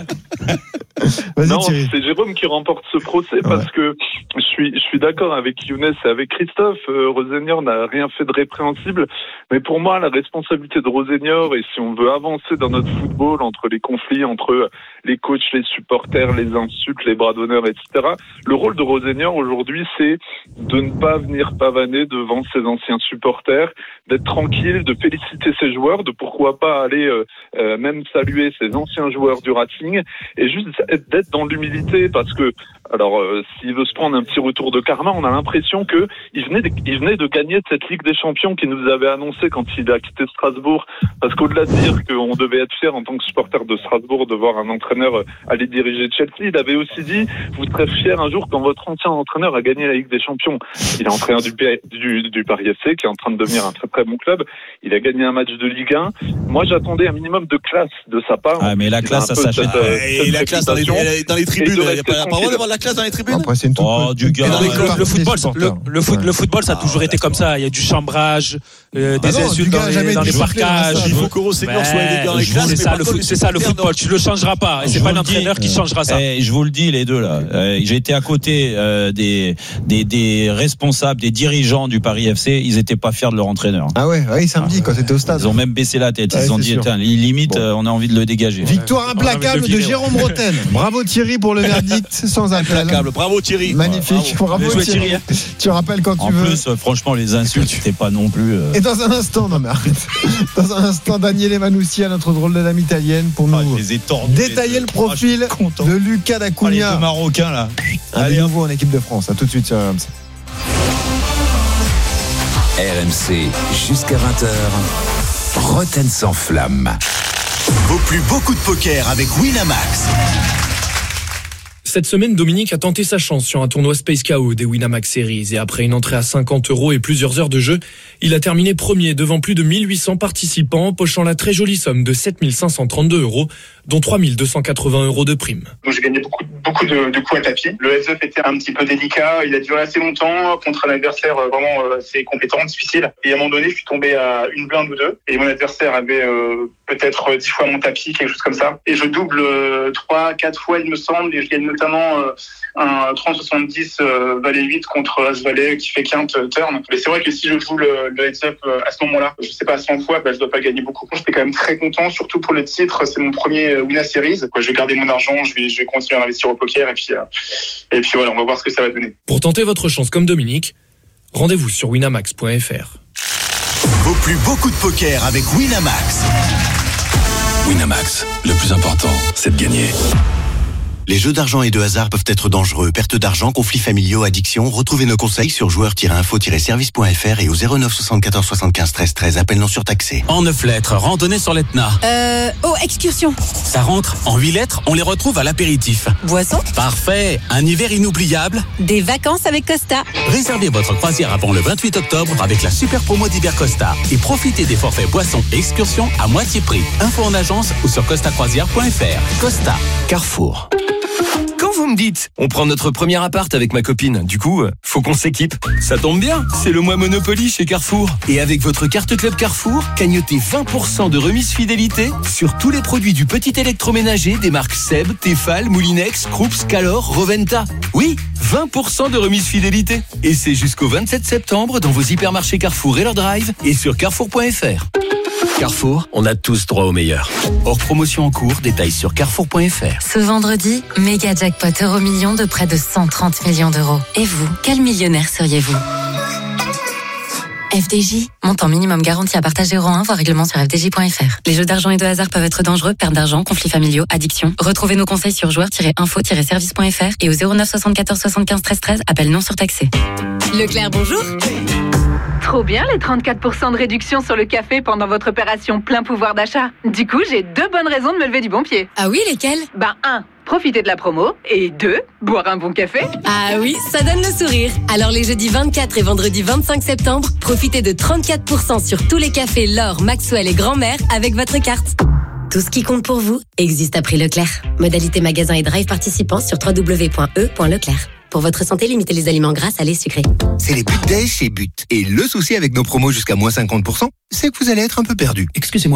Vas-y, Non, Thierry. c'est Jérôme qui remporte ce procès parce que je suis, je suis d'accord avec Younes et avec Christophe. Euh, Rosseigneur n'a rien fait de répréhensible. Mais pour moi, la responsabilité de Rosseigneur, et si on veut avancer dans notre football entre les conflits, entre les coachs, les supporters, les insultes, les bras d'honneur, et cetera, le rôle de Rosseigneur aujourd'hui, c'est de ne pas venir pavaner devant ses anciens supporters, d'être tranquille, de féliciter ses joueurs, de pourquoi pas aller euh, euh, même saluer ses anciens joueurs du Racing, et juste d'être dans l'humilité, parce que alors euh, s'il veut se prendre un petit retour de karma, on a l'impression que il venait de, il venait de gagner de cette Ligue des Champions qu'il nous avait annoncé quand il a quitté Strasbourg, parce qu'au-delà de dire qu'on devait être fier en tant que supporter de Strasbourg de voir un entraîneur euh, aller diriger Chelsea, il avait aussi dit vous serez fier un jour quand votre ancien entraîneur a gagné la Ligue des Champions. Il est entraîneur du, du, du Paris F C qui est en train de devenir un très très bon club. Il a gagné un match de Ligue un. Moi j'attendais un minimum de classe de sa part. Ah mais la Il a classe un ça peu s'achète. cette, euh, Et cette la classe dans les, réputation. dans les tribunes, Et de il n'y a rester pas la parole tranquille. d'avoir la classe dans les tribunes. Après c'est une toute Oh, du gars. Et dans les ouais. clubs, le football, Des le, supporters. le, foot, Ouais. le football, ça a toujours été comme ça. Il y a du chambrage, euh, Ah des non, insultes du gars dans jamais les, dans été les soufflé dans parcages. ça. Il faut que Rosseigneur soit élégant et je- classe. c'est mais ça, par le, contre, foot- c'est ça le supporters, football. Tu le changeras pas. Et Je c'est vous pas le l'entraîneur dis, qui changera ça. Eh, je vous le dis les deux là. Euh, j'ai été à côté euh, des, des des responsables, des dirigeants du Paris F C. Ils étaient pas fiers de leur entraîneur. Ah ouais, oui, samedi quand t'étais au stade. Ils ont même baissé la tête. Ils Ouais, ont c'est dit, sûr. tiens, limite, Bon. euh, on a envie de le dégager. Victoire On a implacable envie de de le virer, Jérôme Rotten. Bravo Thierry pour le verdict sans appel. Implacable. Bravo Thierry. Magnifique. Bravo. Bravo Bien joué, Thierry. Thierry. Tu rappelles quand tu En veux. plus, euh, franchement, les insultes, c'était pas non plus. euh, Et dans un instant, non mais arrête. Dans un instant, Daniel Emanucci, notre drôle de dame italienne, pour ah, nous je les ai tordus, les détailler deux. le profil Ah, je suis content. de Lucas Ah, les D'Acunha. deux Marocains là. Un Allez, des hop. nouveaux en équipe de France. À tout de suite sur R M C. R M C jusqu'à vingt heures. Roten sans flamme. Vaut plus beaucoup de poker avec Winamax. Cette semaine, Dominique a tenté sa chance sur un tournoi Space K O des Winamax Series et après une entrée à cinquante euros et plusieurs heures de jeu, il a terminé premier devant plus de mille huit cents participants, pochant la très jolie somme de sept mille cinq cent trente-deux euros, dont trois mille deux cent quatre-vingts euros de prime. Donc j'ai gagné beaucoup, beaucoup de, de coups à tapis. Le heads-up était un petit peu délicat, il a duré assez longtemps contre un adversaire euh, vraiment euh, assez compétent, difficile. Et à un moment donné, je suis tombé à une blinde ou deux et mon adversaire avait euh, peut-être dix fois mon tapis, quelque chose comme ça. Et je double euh, trois, quatre fois il me semble et je gagne notamment euh, un trente soixante-dix euh, valet huit contre as valet qui fait quinte euh, turn. Mais c'est vrai que si je joue le, le heads-up euh, à ce moment-là, je sais pas, cent fois, bah, je dois pas gagner beaucoup. J'étais quand même très content, surtout pour le titre. C'est mon premier euh, Winamax Series. Quoi, je vais garder mon argent, je vais, je vais continuer à investir au poker et puis, euh, et puis voilà, on va voir ce que ça va donner. Pour tenter votre chance comme Dominique, rendez-vous sur winamax point f r. Vaut plus beaucoup de poker avec Winamax. Winamax, le plus important, c'est de gagner. Les jeux d'argent et de hasard peuvent être dangereux. Perte d'argent, conflits familiaux, addiction. Retrouvez nos conseils sur joueurs tiret info tiret service point f r et au zéro neuf soixante-quatorze soixante-quinze treize treize. Appel non surtaxé. En neuf lettres, randonnée sur l'Etna. Euh, oh, excursion. Ça rentre. En huit lettres, on les retrouve à l'apéritif. Boisson. Parfait. Un hiver inoubliable. Des vacances avec Costa. Réservez votre croisière avant le vingt-huit octobre avec la super promo d'hiver Costa et profitez des forfaits boissons et excursions à moitié prix. Info en agence ou sur costa croisière point f r. Costa. Carrefour. Quand vous me dites? On prend notre premier appart avec ma copine. Du coup, faut qu'on s'équipe. Ça tombe bien, c'est le mois Monopoly chez Carrefour. Et avec votre carte Club Carrefour, cagnotez vingt pour cent de remise fidélité sur tous les produits du petit électroménager des marques Seb, Tefal, Moulinex, Krups, Calor, Roventa. Oui, vingt pour cent de remise fidélité. Et c'est jusqu'au vingt-sept septembre dans vos hypermarchés Carrefour et leur drive et sur carrefour point f r. Carrefour, on a tous droit au meilleur. Hors promotion en cours, détails sur carrefour point f r. Ce vendredi, méga jackpot euro million de près de cent trente millions d'euros. Et vous, quel millionnaire seriez-vous? F D J, montant minimum garanti à partager euro un, voire règlement sur f d j point f r. Les jeux d'argent et de hasard peuvent être dangereux, perte d'argent, conflits familiaux, addiction. Retrouvez nos conseils sur joueurs tiret info tiret service point f r et au zéro neuf soixante-quatorze soixante-quinze treize treize, appel non surtaxé. Leclerc, bonjour. Trop bien les trente-quatre pour cent de réduction sur le café pendant votre opération plein pouvoir d'achat. Du coup, j'ai deux bonnes raisons de me lever du bon pied. Ah oui, lesquelles? Bah un, profiter de la promo. Et deux, boire un bon café. Ah oui, ça donne le sourire. Alors les jeudis vingt-quatre et vendredi vingt-cinq septembre, profitez de trente-quatre pour cent sur tous les cafés L'Or, Maxwell et Grand-Mère avec votre carte. Tout ce qui compte pour vous existe à prix Leclerc. Modalité magasin et drive participants sur w w w point e point leclerc. Pour votre santé, limitez les aliments gras, salés, sucrés. C'est les But Days chez But. Et le souci avec nos promos jusqu'à moins cinquante pour cent, c'est que vous allez être un peu perdu. Excusez-moi.